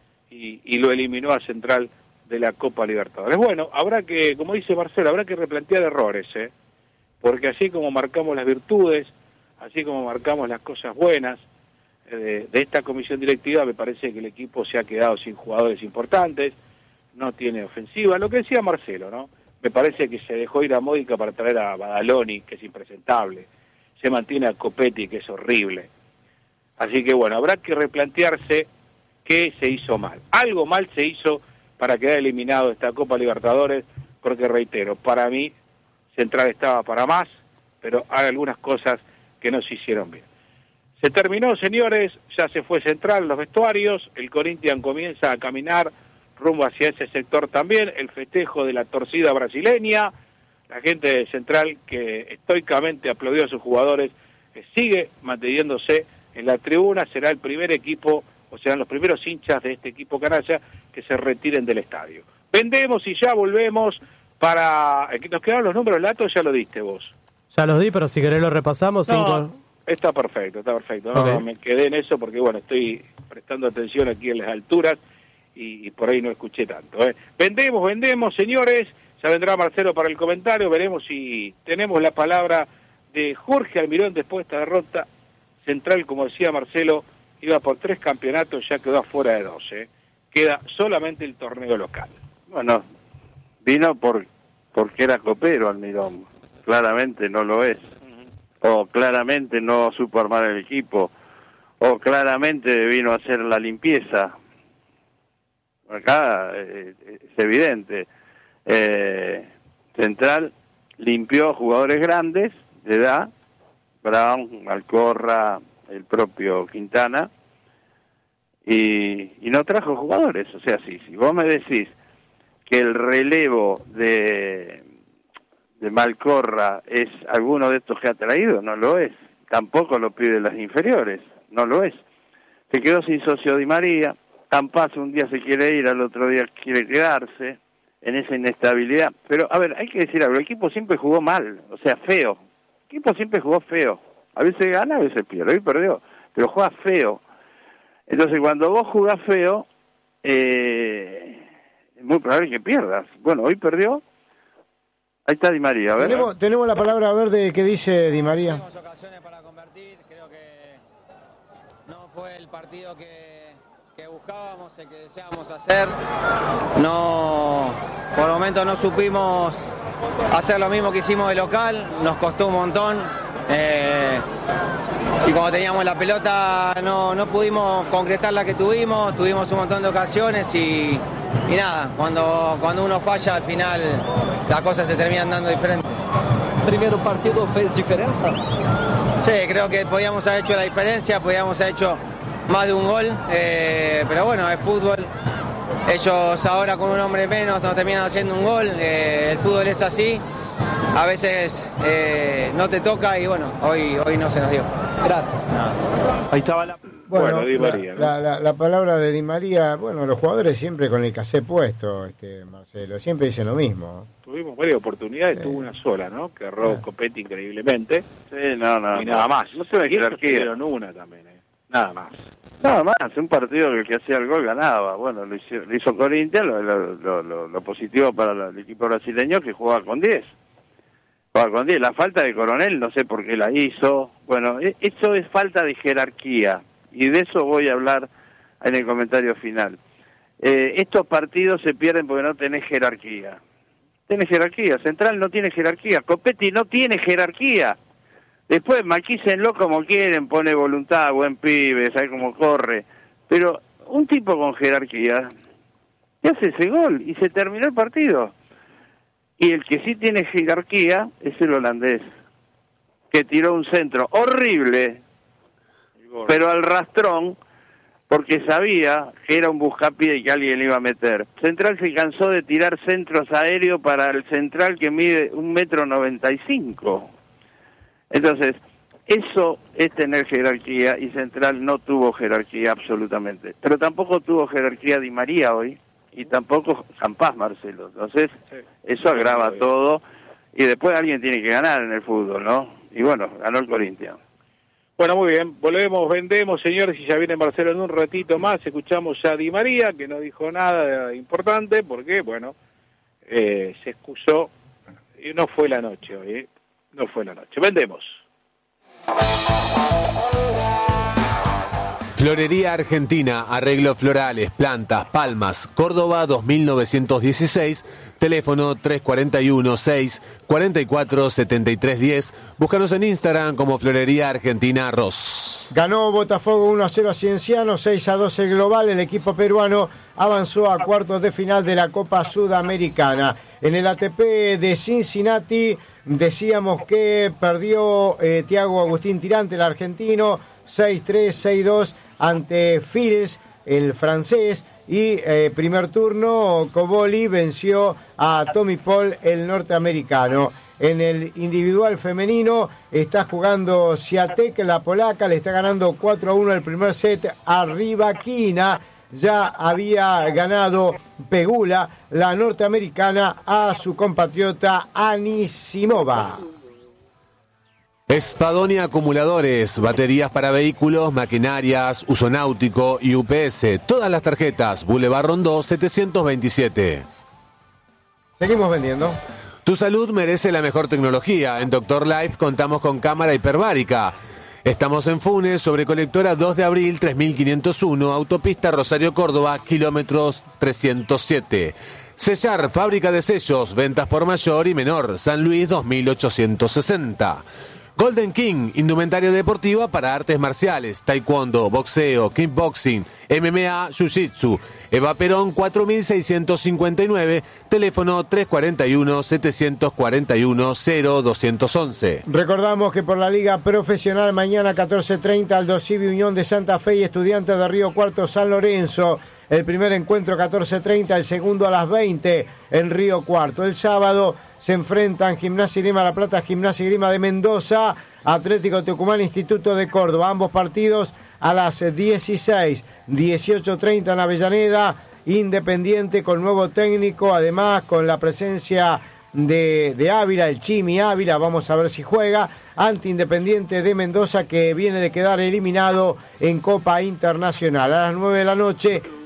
y, y lo eliminó a Central de la Copa Libertadores. Bueno, habrá que, como dice Marcelo, habrá que replantear errores, ¿eh? Porque así como marcamos las virtudes, así como marcamos las cosas buenas eh, de, de esta comisión directiva, me parece que el equipo se ha quedado sin jugadores importantes, no tiene ofensiva, lo que decía Marcelo, ¿no? Me parece que se dejó ir a Módica para traer a Badaloni, que es impresentable, se mantiene a Copetti, que es horrible. Así que bueno, habrá que replantearse qué se hizo mal. Algo mal se hizo para quedar eliminado de esta Copa Libertadores, porque reitero, para mí Central estaba para más, pero hay algunas cosas que no se hicieron bien. Se terminó, señores, ya se fue Central, los vestuarios, el Corinthians comienza a caminar rumbo hacia ese sector también, el festejo de la torcida brasileña, la gente de Central que estoicamente aplaudió a sus jugadores, que sigue manteniéndose en la tribuna, será el primer equipo, o serán los primeros hinchas de este equipo canalla que se retiren del estadio. Vendemos y ya volvemos. Para, nos quedaron los números, Lato, ya lo diste vos. Ya los di, pero si querés lo repasamos. No, cinco... está perfecto, está perfecto. No, okay. Me quedé en eso porque, bueno, estoy prestando atención aquí en las alturas y, y por ahí no escuché tanto. ¿eh? Vendemos, vendemos, señores. Ya vendrá Marcelo para el comentario. Veremos si tenemos la palabra de Jorge Almirón después de esta derrota. Central, como decía Marcelo, iba por tres campeonatos, ya quedó afuera de dos. ¿eh? Queda solamente el torneo local. Bueno, vino por porque era copero Almirón, claramente no lo es, uh-huh. o claramente no supo armar el equipo, o claramente vino a hacer la limpieza. Acá eh, es evidente, eh, Central limpió jugadores grandes de edad, Brown, Malcorra, el propio Quintana, y, y no trajo jugadores. O sea, si, si vos me decís que el relevo de, de Malcorra es alguno de estos que ha traído, no lo es. Tampoco lo pide las inferiores, no lo es. Se quedó sin socio Di María, Campas un día se quiere ir, al otro día quiere quedarse en esa inestabilidad. Pero, a ver, hay que decir algo, el equipo siempre jugó mal, o sea, feo. El equipo siempre jugó feo. A veces gana, a veces pierde, hoy perdió, pero juega feo. Entonces, cuando vos jugás feo, eh, es muy probable que pierdas. Bueno, hoy perdió. Ahí está Di María, a ver. Tenemos, tenemos la palabra verde que dice Di María. Tenemos ocasiones para convertir, creo que no fue el partido que, que buscábamos, el que deseábamos hacer. No, por el momento no supimos hacer lo mismo que hicimos de local, nos costó un montón. Eh, y cuando teníamos la pelota no, no pudimos concretar la que tuvimos, tuvimos un montón de ocasiones y, y nada, cuando, cuando uno falla al final las cosas se terminan dando diferente. ¿Primer partido fez diferencia? Sí, creo que podíamos haber hecho la diferencia, podíamos haber hecho más de un gol, eh, pero bueno, es fútbol. Ellos ahora con un hombre menos nos terminan haciendo un gol, eh, el fútbol es así. A veces eh, no te toca y bueno, hoy hoy no se nos dio. Gracias. Ahí estaba la... Bueno, Bueno, Di la, María, ¿no? la, la, la palabra de Di María, bueno, los jugadores siempre con el casé puesto, este Marcelo, siempre dicen lo mismo. Tuvimos varias oportunidades, Sí. tuvo una sola, ¿no? Que erró Ah. Copetti increíblemente. Sí, no, no. y nada más. No tiene Y ellos jerarquía. tuvieron una también, ¿eh? Nada más. Nada más, un partido que el que hacía el gol ganaba. Bueno, lo hizo, lo hizo Corinthians, lo, lo, lo, lo, lo positivo para la- el equipo brasileño que jugaba con diez. Jugaba con diez. La falta de Coronel, no sé por qué la hizo. Bueno, e- eso es falta de jerarquía. Y de eso voy a hablar en el comentario final. Eh, estos partidos se pierden porque no tenés jerarquía. Tenés jerarquía. Central no tiene jerarquía. Copetti no tiene jerarquía. Después maquícenlo como quieren, pone voluntad, buen pibe, sabe cómo corre. Pero un tipo con jerarquía, ¿qué hace ese gol? Y se terminó el partido. Y el que sí tiene jerarquía es el holandés, que tiró un centro horrible, pero al rastrón, porque sabía que era un buscapié y que alguien le iba a meter. Central se cansó de tirar centros aéreos para el central que mide un metro noventa y cinco. Entonces, eso es tener jerarquía y Central no tuvo jerarquía absolutamente. Pero tampoco tuvo jerarquía Di María hoy y tampoco Campás, Marcelo. Entonces, Sí. eso agrava Sí. todo y después alguien tiene que ganar en el fútbol, ¿no? Y bueno, ganó el Corinthians. Bueno, muy bien, volvemos, vendemos, señores, y ya viene Marcelo en un ratito más. Escuchamos ya a Di María, que no dijo nada importante, porque, bueno, eh, se excusó y no fue la noche hoy, ¿eh? No fue la noche. Vendemos. Florería Argentina, arreglos florales, plantas, palmas, Córdoba dos mil novecientos dieciséis, teléfono tres cuatro uno, seis cuatro cuatro, siete tres uno cero. Búscanos en Instagram como Florería Argentina Ross. Ganó Botafogo uno a cero a Cienciano, seis a dos el global. El equipo peruano avanzó a cuartos de final de la Copa Sudamericana. En el A T P de Cincinnati decíamos que perdió eh, Thiago Agustín Tirante, el argentino, seis tres, seis dos ante Fils, el francés. Y eh, primer turno, Coboli venció a Tommy Paul, el norteamericano. En el individual femenino está jugando Swiatek, la polaca, le está ganando cuatro a uno el primer set a Rybakina. Ya había ganado Pegula, la norteamericana, a su compatriota Anisimova. Espadonia Acumuladores, baterías para vehículos, maquinarias, uso náutico y U P S. Todas las tarjetas, Boulevard Rondó setecientos veintisiete. Seguimos vendiendo. Tu salud merece la mejor tecnología. En Doctor Life contamos con cámara hiperbárica. Estamos en Funes, sobre Colectora dos de abril, tres mil quinientos uno, autopista Rosario Córdoba, kilómetros trescientos siete. Sellar, fábrica de sellos, ventas por mayor y menor, San Luis dos mil ochocientos sesenta. Golden King, indumentaria deportiva para artes marciales, taekwondo, boxeo, kickboxing, M M A, jiu-jitsu. Eva Perón cuatro mil seiscientos cincuenta y nueve, teléfono tres cuatro uno, siete cuatro uno, cero dos once. Recordamos que por la Liga Profesional mañana catorce treinta Aldo Civi Unión de Santa Fe y Estudiantes de Río Cuarto San Lorenzo. El primer encuentro catorce treinta, el segundo a las veinte en Río Cuarto. El sábado se enfrentan Gimnasia y Grima La Plata, Gimnasia y Grima de Mendoza, Atlético Tucumán, Instituto de Córdoba. Ambos partidos a las dieciséis, dieciocho treinta en Avellaneda, Independiente con nuevo técnico, además con la presencia de, de Ávila, el Chimi Ávila, vamos a ver si juega, ante Independiente de Mendoza, que viene de quedar eliminado en Copa Internacional. A las nueve de la noche,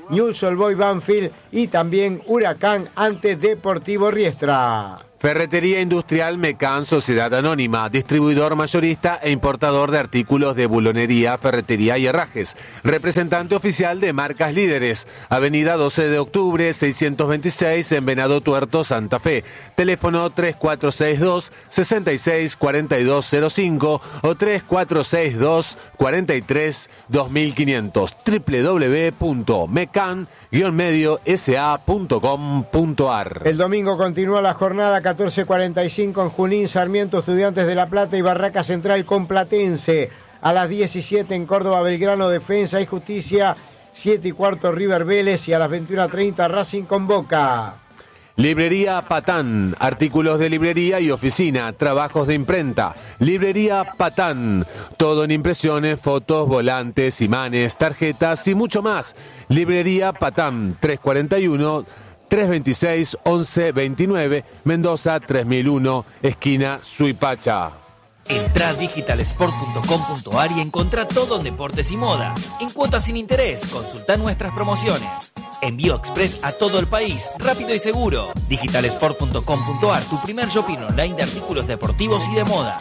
Newell's Old Boys Banfield y también Huracán ante Deportivo Riestra. Ferretería Industrial Mecan Sociedad Anónima, distribuidor mayorista e importador de artículos de bulonería, ferretería y herrajes. Representante oficial de marcas líderes. Avenida doce de octubre, seiscientos veintiséis en Venado Tuerto, Santa Fe. Teléfono tres cuatro seis dos, seis seis cuatro dos cero cinco o tres cuatro seis dos, cuatro tres, dos mil quinientos. doble u doble u doble u punto mecan guion medio s a punto com punto a r. El domingo continúa la jornada catorce cuarenta y cinco en Junín, Sarmiento, Estudiantes de La Plata y Barraca Central con Platense. A las diecisiete en Córdoba, Belgrano, Defensa y Justicia. siete y cuarto River Vélez y a las veintiuna treinta Racing con Boca. Librería Patán, artículos de librería y oficina, trabajos de imprenta. Librería Patán, todo en impresiones, fotos, volantes, imanes, tarjetas y mucho más. Librería Patán, tres cuarenta y uno, tres veintiséis, once veintinueve, Mendoza tres mil uno, esquina Suipacha. Entrá a digital sport punto com punto a r y encontrá todo en deportes y moda. En cuotas sin interés, consultá nuestras promociones. Envío express a todo el país, rápido y seguro. digital sport punto com punto a r, tu primer shopping online de artículos deportivos y de moda.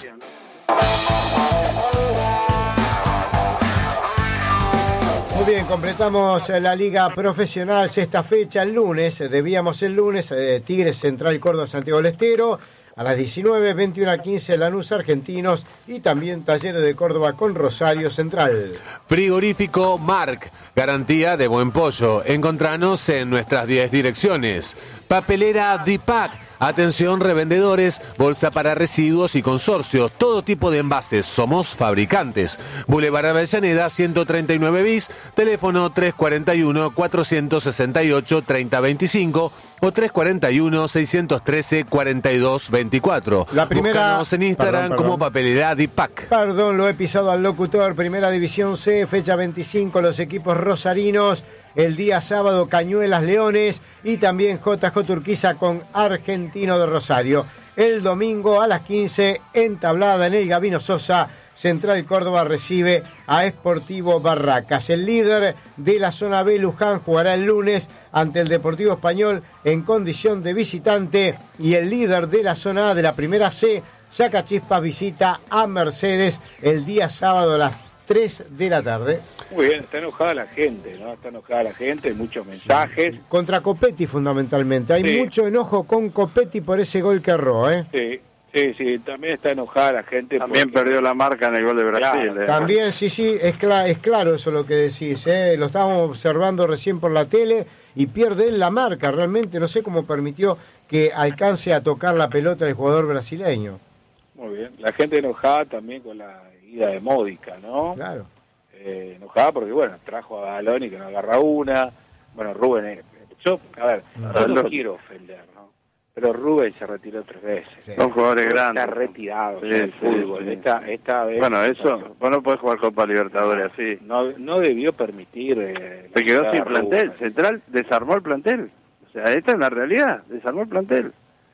Muy bien, completamos la Liga Profesional, sexta fecha, el lunes, debíamos el lunes, eh, Tigres Central Córdoba Santiago del Estero. A las diecinueve, veintiuno a quince, Lanús Argentinos y también Talleres de Córdoba con Rosario Central. Frigorífico Marc, garantía de buen pollo. Encontranos en nuestras diez direcciones. Papelera Dipac, atención revendedores, bolsa para residuos y consorcios, todo tipo de envases, somos fabricantes. Boulevard Avellaneda ciento treinta y nueve bis, teléfono tres cuarenta y uno, cuatrocientos sesenta y ocho, treinta veinticinco o tres cuarenta y uno, seiscientos trece, cuarenta y dos veinticuatro. La primera... Búscanos en Instagram perdón, perdón. como Papelera Dipac. Perdón, lo he pisado al locutor. Primera División C, fecha veinticinco, los equipos rosarinos. El día sábado, Cañuelas Leones y también J J Urquiza con Argentino de Rosario. El domingo a las quince, entablada en el Gabino Sosa, Central Córdoba recibe a Sportivo Barracas. El líder de la zona B, Luján, jugará el lunes ante el Deportivo Español en condición de visitante. Y el líder de la zona A de la primera C, Sacachispas, visita a Mercedes el día sábado a las tres de la tarde. Muy bien, está enojada la gente, ¿no? Está enojada la gente, hay muchos mensajes. Sí. Contra Copetti fundamentalmente. Hay sí. mucho enojo con Copetti por ese gol que erró, ¿eh? Sí. Sí, sí, también está enojada la gente. También porque... perdió la marca en el gol de Brasil. Claro, eh. También, sí, sí, es, cl- es claro eso lo que decís. ¿eh? Lo estábamos observando recién por la tele y pierde él la marca. Realmente no sé cómo permitió que alcance a tocar la pelota el jugador brasileño. Muy bien. La gente enojada también con la ida de Módica, ¿no? Claro. Eh, enojada porque, bueno, trajo a Baloni que no agarra una. Bueno, Rubén, eh, yo, a ver, yo no quiero ofender, ¿no? Pero Rubén se retiró tres veces. Sí. Son jugadores grandes. Está retirado sí, del sí, fútbol. Sí. Esta, esta vez, bueno, eso, vos no podés jugar Copa Libertadores así. No, no debió permitir... Eh, se quedó sin plantel. Rubén. Central desarmó el plantel. O sea, esta es la realidad. Desarmó el plantel.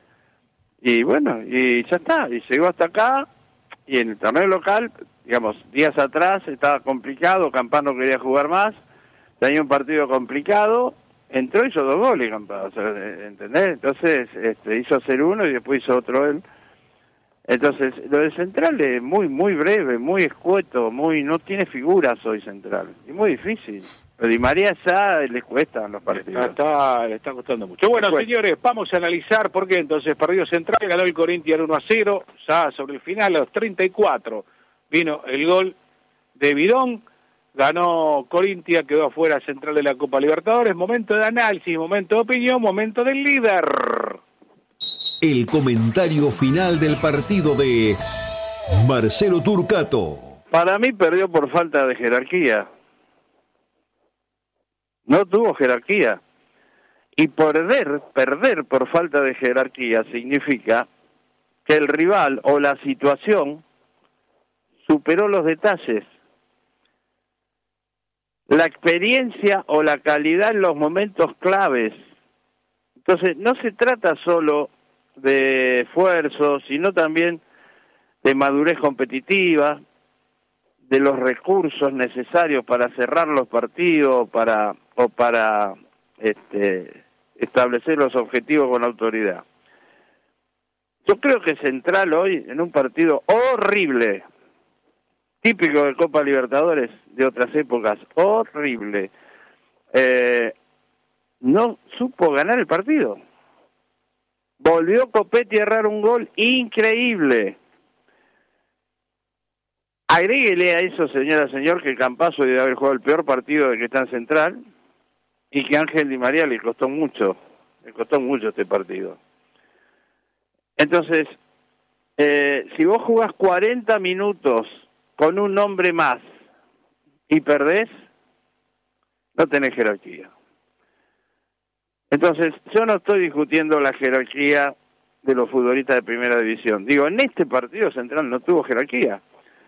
Y bueno, y ya está. Y llegó hasta acá. Y en el torneo local, digamos, días atrás estaba complicado. Campano quería jugar más. Tenía un partido complicado. Entró y hizo dos goles, Campano, o sea, ¿entendés? Entonces este, hizo hacer uno y después hizo otro él. Entonces, lo de Central es muy muy breve, muy escueto, muy no tiene figuras hoy Central. Es muy difícil. Pero Di María ya les cuestan los partidos. Está, está, le está costando mucho. Bueno, señores, vamos a analizar por qué entonces perdió Central, ganó el Corinthians uno a cero, ya sobre el final, a los treinta y cuatro, vino el gol de Bidón. Ganó Corinthians, quedó afuera Central de la Copa Libertadores. Momento de análisis, momento de opinión, momento del líder. El comentario final del partido de Marcelo Turcato. Para mí perdió por falta de jerarquía. No tuvo jerarquía. Y perder, perder por falta de jerarquía significa que el rival o la situación superó los detalles. La experiencia o la calidad en los momentos claves. Entonces, no se trata solo de esfuerzo, sino también de madurez competitiva, de los recursos necesarios para cerrar los partidos, para o para este, establecer los objetivos con autoridad. Yo creo que Central hoy, en un partido horrible, típico de Copa Libertadores de otras épocas, horrible, eh, no supo ganar el partido. Volvió Copetti a errar un gol increíble. Agréguele a eso, señora, señor, que Campazzo debe haber jugado el peor partido de que está en Central y que Ángel Di María le costó mucho, le costó mucho este partido. Entonces, eh, si vos jugás cuarenta minutos con un hombre más y perdés, no tenés jerarquía. Entonces, yo no estoy discutiendo la jerarquía de los futbolistas de primera división. Digo, en este partido Central no tuvo jerarquía.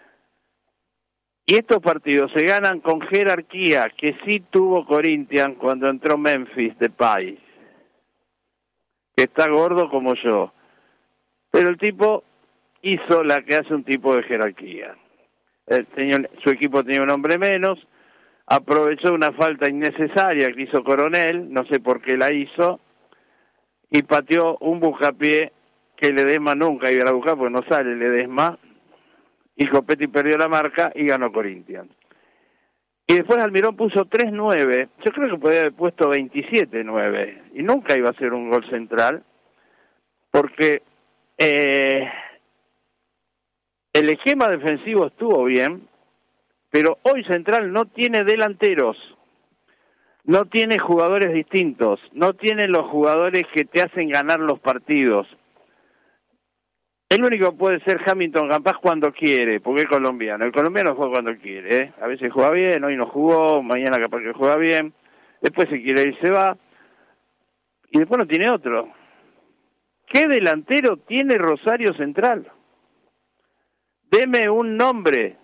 Y estos partidos se ganan con jerarquía, que sí tuvo Corinthians cuando entró Memphis Depay, que está gordo como yo. Pero el tipo hizo la que hace un tipo de jerarquía. El señor, su equipo tenía un hombre menos, aprovechó una falta innecesaria que hizo Coronel, no sé por qué la hizo, y pateó un buscapié que Ledesma nunca iba a buscar, porque no sale Ledesma, y Copetti perdió la marca y ganó Corinthians. Y después Almirón puso tres nueve, yo creo que podía haber puesto veintisiete nueve, y nunca iba a ser un gol Central, porque eh, el esquema defensivo estuvo bien, pero hoy Central no tiene delanteros, no tiene jugadores distintos, no tiene los jugadores que te hacen ganar los partidos. El único puede ser Hamilton Campas cuando quiere, porque es colombiano. El colombiano juega cuando quiere, ¿eh? A veces juega bien, hoy no jugó, mañana capaz que juega bien, después si quiere ir se va, y después no tiene otro. ¿Qué delantero tiene Rosario Central? Deme un nombre.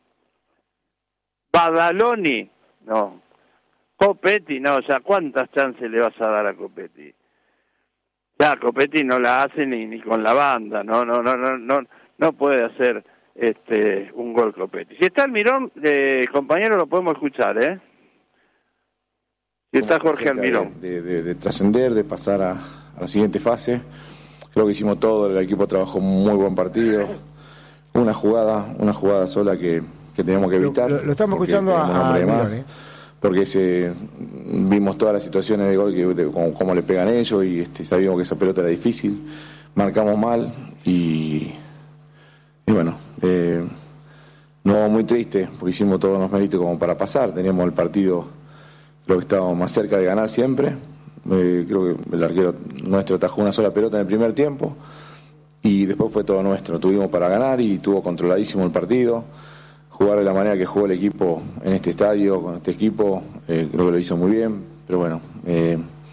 Badaloni, no. Copetti, no, ya cuántas chances le vas a dar a Copetti. Ya Copetti no la hace ni, ni con la banda, no, no, no, no, no, no puede hacer este un gol Copetti. Si está Almirón, eh, compañero, lo podemos escuchar, ¿eh? Si está Jorge Almirón. De, de, de trascender, de pasar a, a la siguiente fase. Creo que hicimos todo, el equipo trabajó un muy buen partido. Una jugada, una jugada sola que, que teníamos que evitar. Lo, lo estamos escuchando a, a Almirón, más, ¿eh? Porque se, vimos todas las situaciones de gol, que de, cómo, cómo le pegan ellos, y este, sabíamos que esa pelota era difícil, marcamos mal, y, y bueno, eh, no muy triste, porque hicimos todos los méritos como para pasar, teníamos el partido, creo que estábamos más cerca de ganar siempre, eh, creo que el arquero nuestro atajó una sola pelota en el primer tiempo, y después fue todo nuestro, tuvimos para ganar y tuvo controladísimo el partido. Jugar de la manera que jugó el equipo en este estadio, con este equipo, eh, creo que lo hizo muy bien, pero bueno, eh,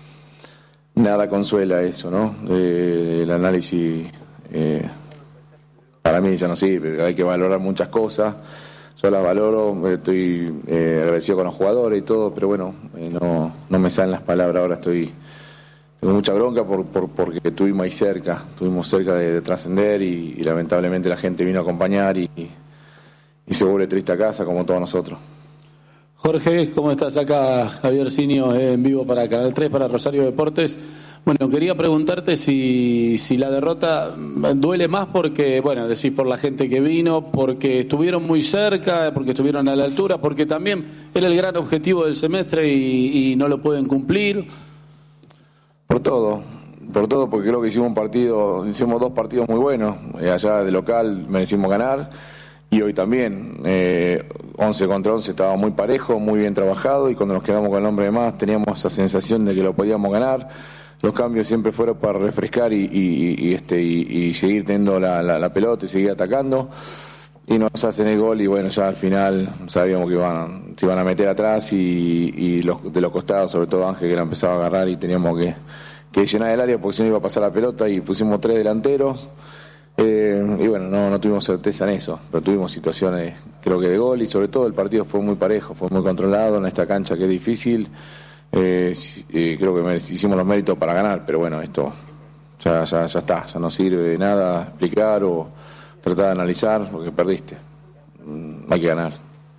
nada consuela eso, ¿no? Eh, el análisis eh, para mí ya no sirve, hay que valorar muchas cosas, yo las valoro, estoy eh, agradecido con los jugadores y todo, pero bueno, eh, no, no me salen las palabras, ahora estoy, tengo mucha bronca por, por, porque estuvimos ahí cerca, estuvimos cerca de, de trascender y, y lamentablemente la gente vino a acompañar y... y se vuelve triste a casa como todos nosotros. Jorge, ¿cómo estás? Acá Javier Sinio en vivo para Canal tres, para Rosario Deportes. Bueno, quería preguntarte si, si la derrota duele más porque, bueno, decís por la gente que vino, porque estuvieron muy cerca, porque estuvieron a la altura, porque también era el gran objetivo del semestre y, y no lo pueden cumplir. Por todo, por todo, porque creo que hicimos un partido, hicimos dos partidos muy buenos, allá de local merecimos ganar. Y hoy también, eh, once contra once estaba muy parejo, muy bien trabajado, y cuando nos quedamos con el hombre de más teníamos esa sensación de que lo podíamos ganar. Los cambios siempre fueron para refrescar y, y, y, este, y, y seguir teniendo la, la, la pelota y seguir atacando. Y nos hacen el gol y bueno, ya al final sabíamos que iban, se iban a meter atrás y, y los, de los costados, sobre todo Ángel, que la empezaba a agarrar y teníamos que, que llenar el área porque si no iba a pasar la pelota, y pusimos tres delanteros. Eh, y bueno, no, no tuvimos certeza en eso, pero tuvimos situaciones, creo que de gol, y sobre todo el partido fue muy parejo, fue muy controlado en esta cancha que es difícil. Eh, eh, creo que hicimos los méritos para ganar, pero bueno, esto ya, ya, ya está, ya no sirve de nada explicar o tratar de analizar porque perdiste. Mm, hay que ganar.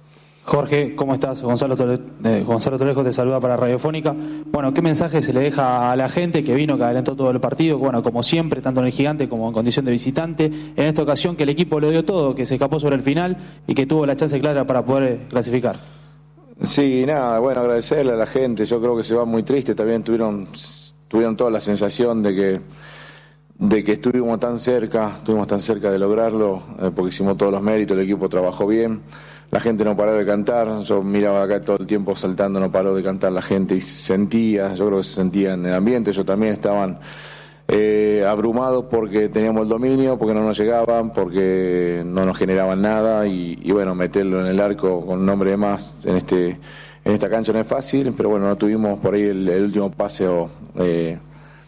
Jorge, ¿cómo estás? Gonzalo, Tole- eh, Gonzalo Tolejo te saluda para Radiofónica. Bueno, ¿qué mensaje se le deja a la gente que vino, que adelantó todo el partido? Bueno, como siempre, tanto en el Gigante como en condición de visitante. En esta ocasión que el equipo lo dio todo, que se escapó sobre el final y que tuvo la chance clara para poder clasificar. Sí, nada, bueno, agradecerle a la gente. Yo creo que se va muy triste. También tuvieron, tuvieron toda la sensación de que, de que estuvimos tan cerca, estuvimos tan cerca de lograrlo, eh, porque hicimos todos los méritos, el equipo trabajó bien. La gente no paró de cantar, yo miraba acá todo el tiempo saltando, no paró de cantar la gente y sentía, yo creo que se sentía en el ambiente, ellos también estaban eh, abrumados porque teníamos el dominio, porque no nos llegaban, porque no nos generaban nada y, y bueno, meterlo en el arco con un hombre de más en este en esta cancha no es fácil, pero bueno, no tuvimos por ahí el, el último paseo. Eh,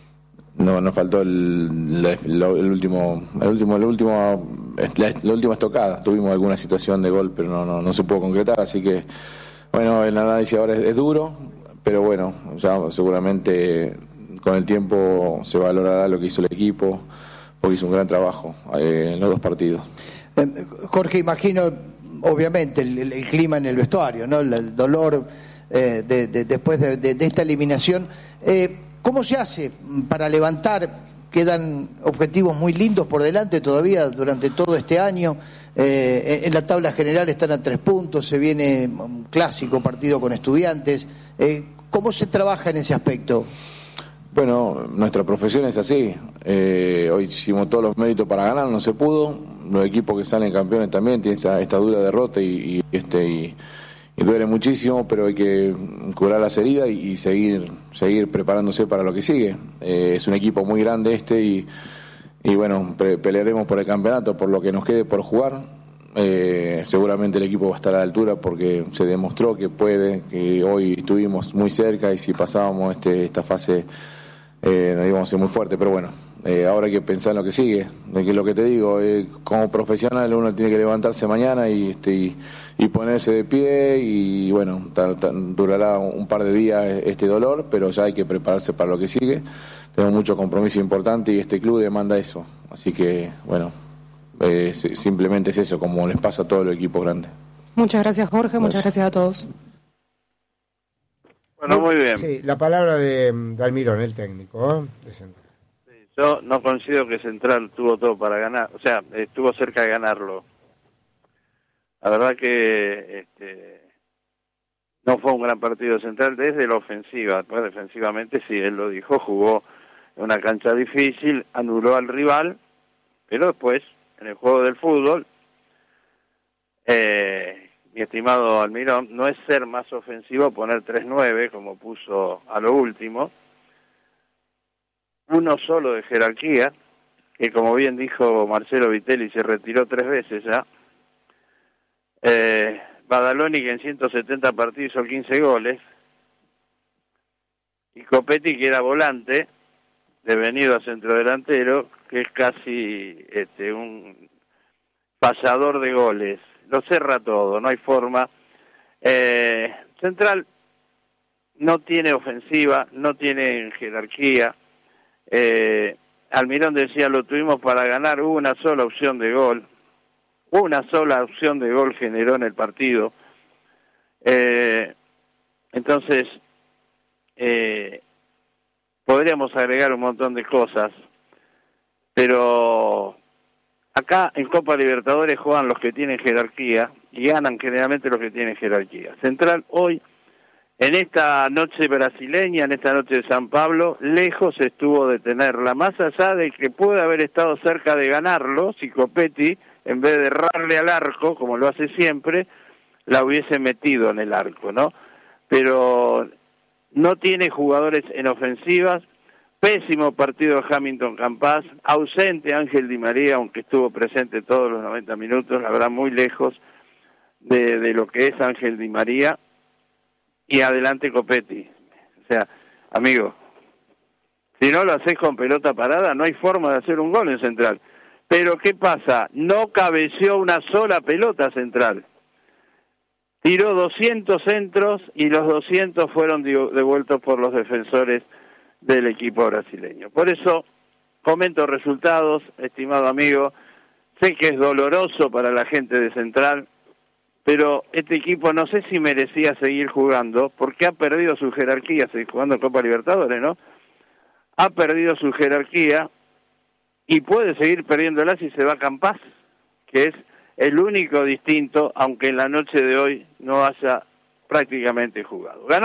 No, nos faltó el, la- lo- el último, el último, el último, la, la última estocada. Tuvimos alguna situación de gol, pero no, no, no se pudo concretar. Así que, bueno, el análisis ahora es, es duro, pero bueno, ya seguramente con el tiempo se valorará lo que hizo el equipo, porque hizo un gran trabajo eh, en los dos partidos. Eh, Jorge, imagino, obviamente, el, el- el clima en el vestuario, ¿no? El, el dolor eh, de, de- después de, de- de esta eliminación. Eh, ¿Cómo se hace para levantar? Quedan objetivos muy lindos por delante todavía durante todo este año. Eh, en la tabla general están a tres puntos, se viene un clásico partido con Estudiantes. Eh, ¿Cómo se trabaja en ese aspecto? Bueno, nuestra profesión es así. Eh, hoy hicimos todos los méritos para ganar, no se pudo. Los equipos que salen campeones también tienen esta, esta dura derrota y, y este y, y duele muchísimo, pero hay que curar las heridas y, y seguir seguir preparándose para lo que sigue. Eh, es un equipo muy grande este y, y bueno, pre- pelearemos por el campeonato, por lo que nos quede por jugar. Eh, seguramente el equipo va a estar a la altura porque se demostró que puede, que hoy estuvimos muy cerca y si pasábamos este, esta fase eh, nos íbamos a ser muy fuertes, pero bueno, eh, ahora hay que pensar en lo que sigue, de que lo que te digo, eh, como profesional uno tiene que levantarse mañana y, este, y, y ponerse de pie y bueno, ta- ta- durará un par de días este dolor, pero ya hay que prepararse para lo que sigue. Tenemos mucho compromiso importante y este club demanda eso, así que bueno, eh, si- simplemente es eso, como les pasa a todos los equipos grandes. Muchas gracias, Jorge. Muchas gracias a todos. Bueno, muy bien. Sí, la palabra de, de Almirón, el técnico, ¿eh? De Central. Yo no considero que Central tuvo todo para ganar, o sea, estuvo cerca de ganarlo. La verdad que este, no fue un gran partido Central desde la ofensiva, pues defensivamente sí, él lo dijo, jugó en una cancha difícil, anuló al rival, pero después, en el juego del fútbol, eh, mi estimado Almirón, no es ser más ofensivo poner tres nueve como puso a lo último, uno solo de jerarquía, que como bien dijo Marcelo Vitelli, se retiró tres veces ya. Eh, Badaloni, que en ciento setenta partidos hizo quince goles. Y Copetti, que era volante, devenido a centrodelantero, que es casi este, un pasador de goles. Lo cerra todo, no hay forma. Eh, Central no tiene ofensiva, no tiene jerarquía. Eh, Almirón decía, lo tuvimos para ganar, hubo una sola opción de gol, una sola opción de gol generó en el partido. Eh, entonces, eh, podríamos agregar un montón de cosas, pero acá en Copa Libertadores juegan los que tienen jerarquía y ganan generalmente los que tienen jerarquía. Central hoy, en esta noche brasileña, en esta noche de San Pablo, lejos estuvo de tenerla, más allá de que puede haber estado cerca de ganarlo, si Copetti, en vez de errarle al arco, como lo hace siempre, la hubiese metido en el arco, ¿no? Pero no tiene jugadores en ofensivas, pésimo partido de Hamilton Campas, ausente Ángel Di María, aunque estuvo presente todos los noventa minutos, la verdad muy lejos de, de lo que es Ángel Di María, y adelante Copetti. O sea, amigo, si no lo haces con pelota parada, no hay forma de hacer un gol en Central. Pero ¿qué pasa? No cabeció una sola pelota Central. Tiró doscientos centros y los doscientos fueron devueltos por los defensores del equipo brasileño. Por eso, comento resultados, estimado amigo. Sé que es doloroso para la gente de Central, pero este equipo no sé si merecía seguir jugando, porque ha perdido su jerarquía, seguir jugando en Copa Libertadores, ¿no? Ha perdido su jerarquía y puede seguir perdiéndola si se va a Campas, que es el único distinto, aunque en la noche de hoy no haya prácticamente jugado. Ganó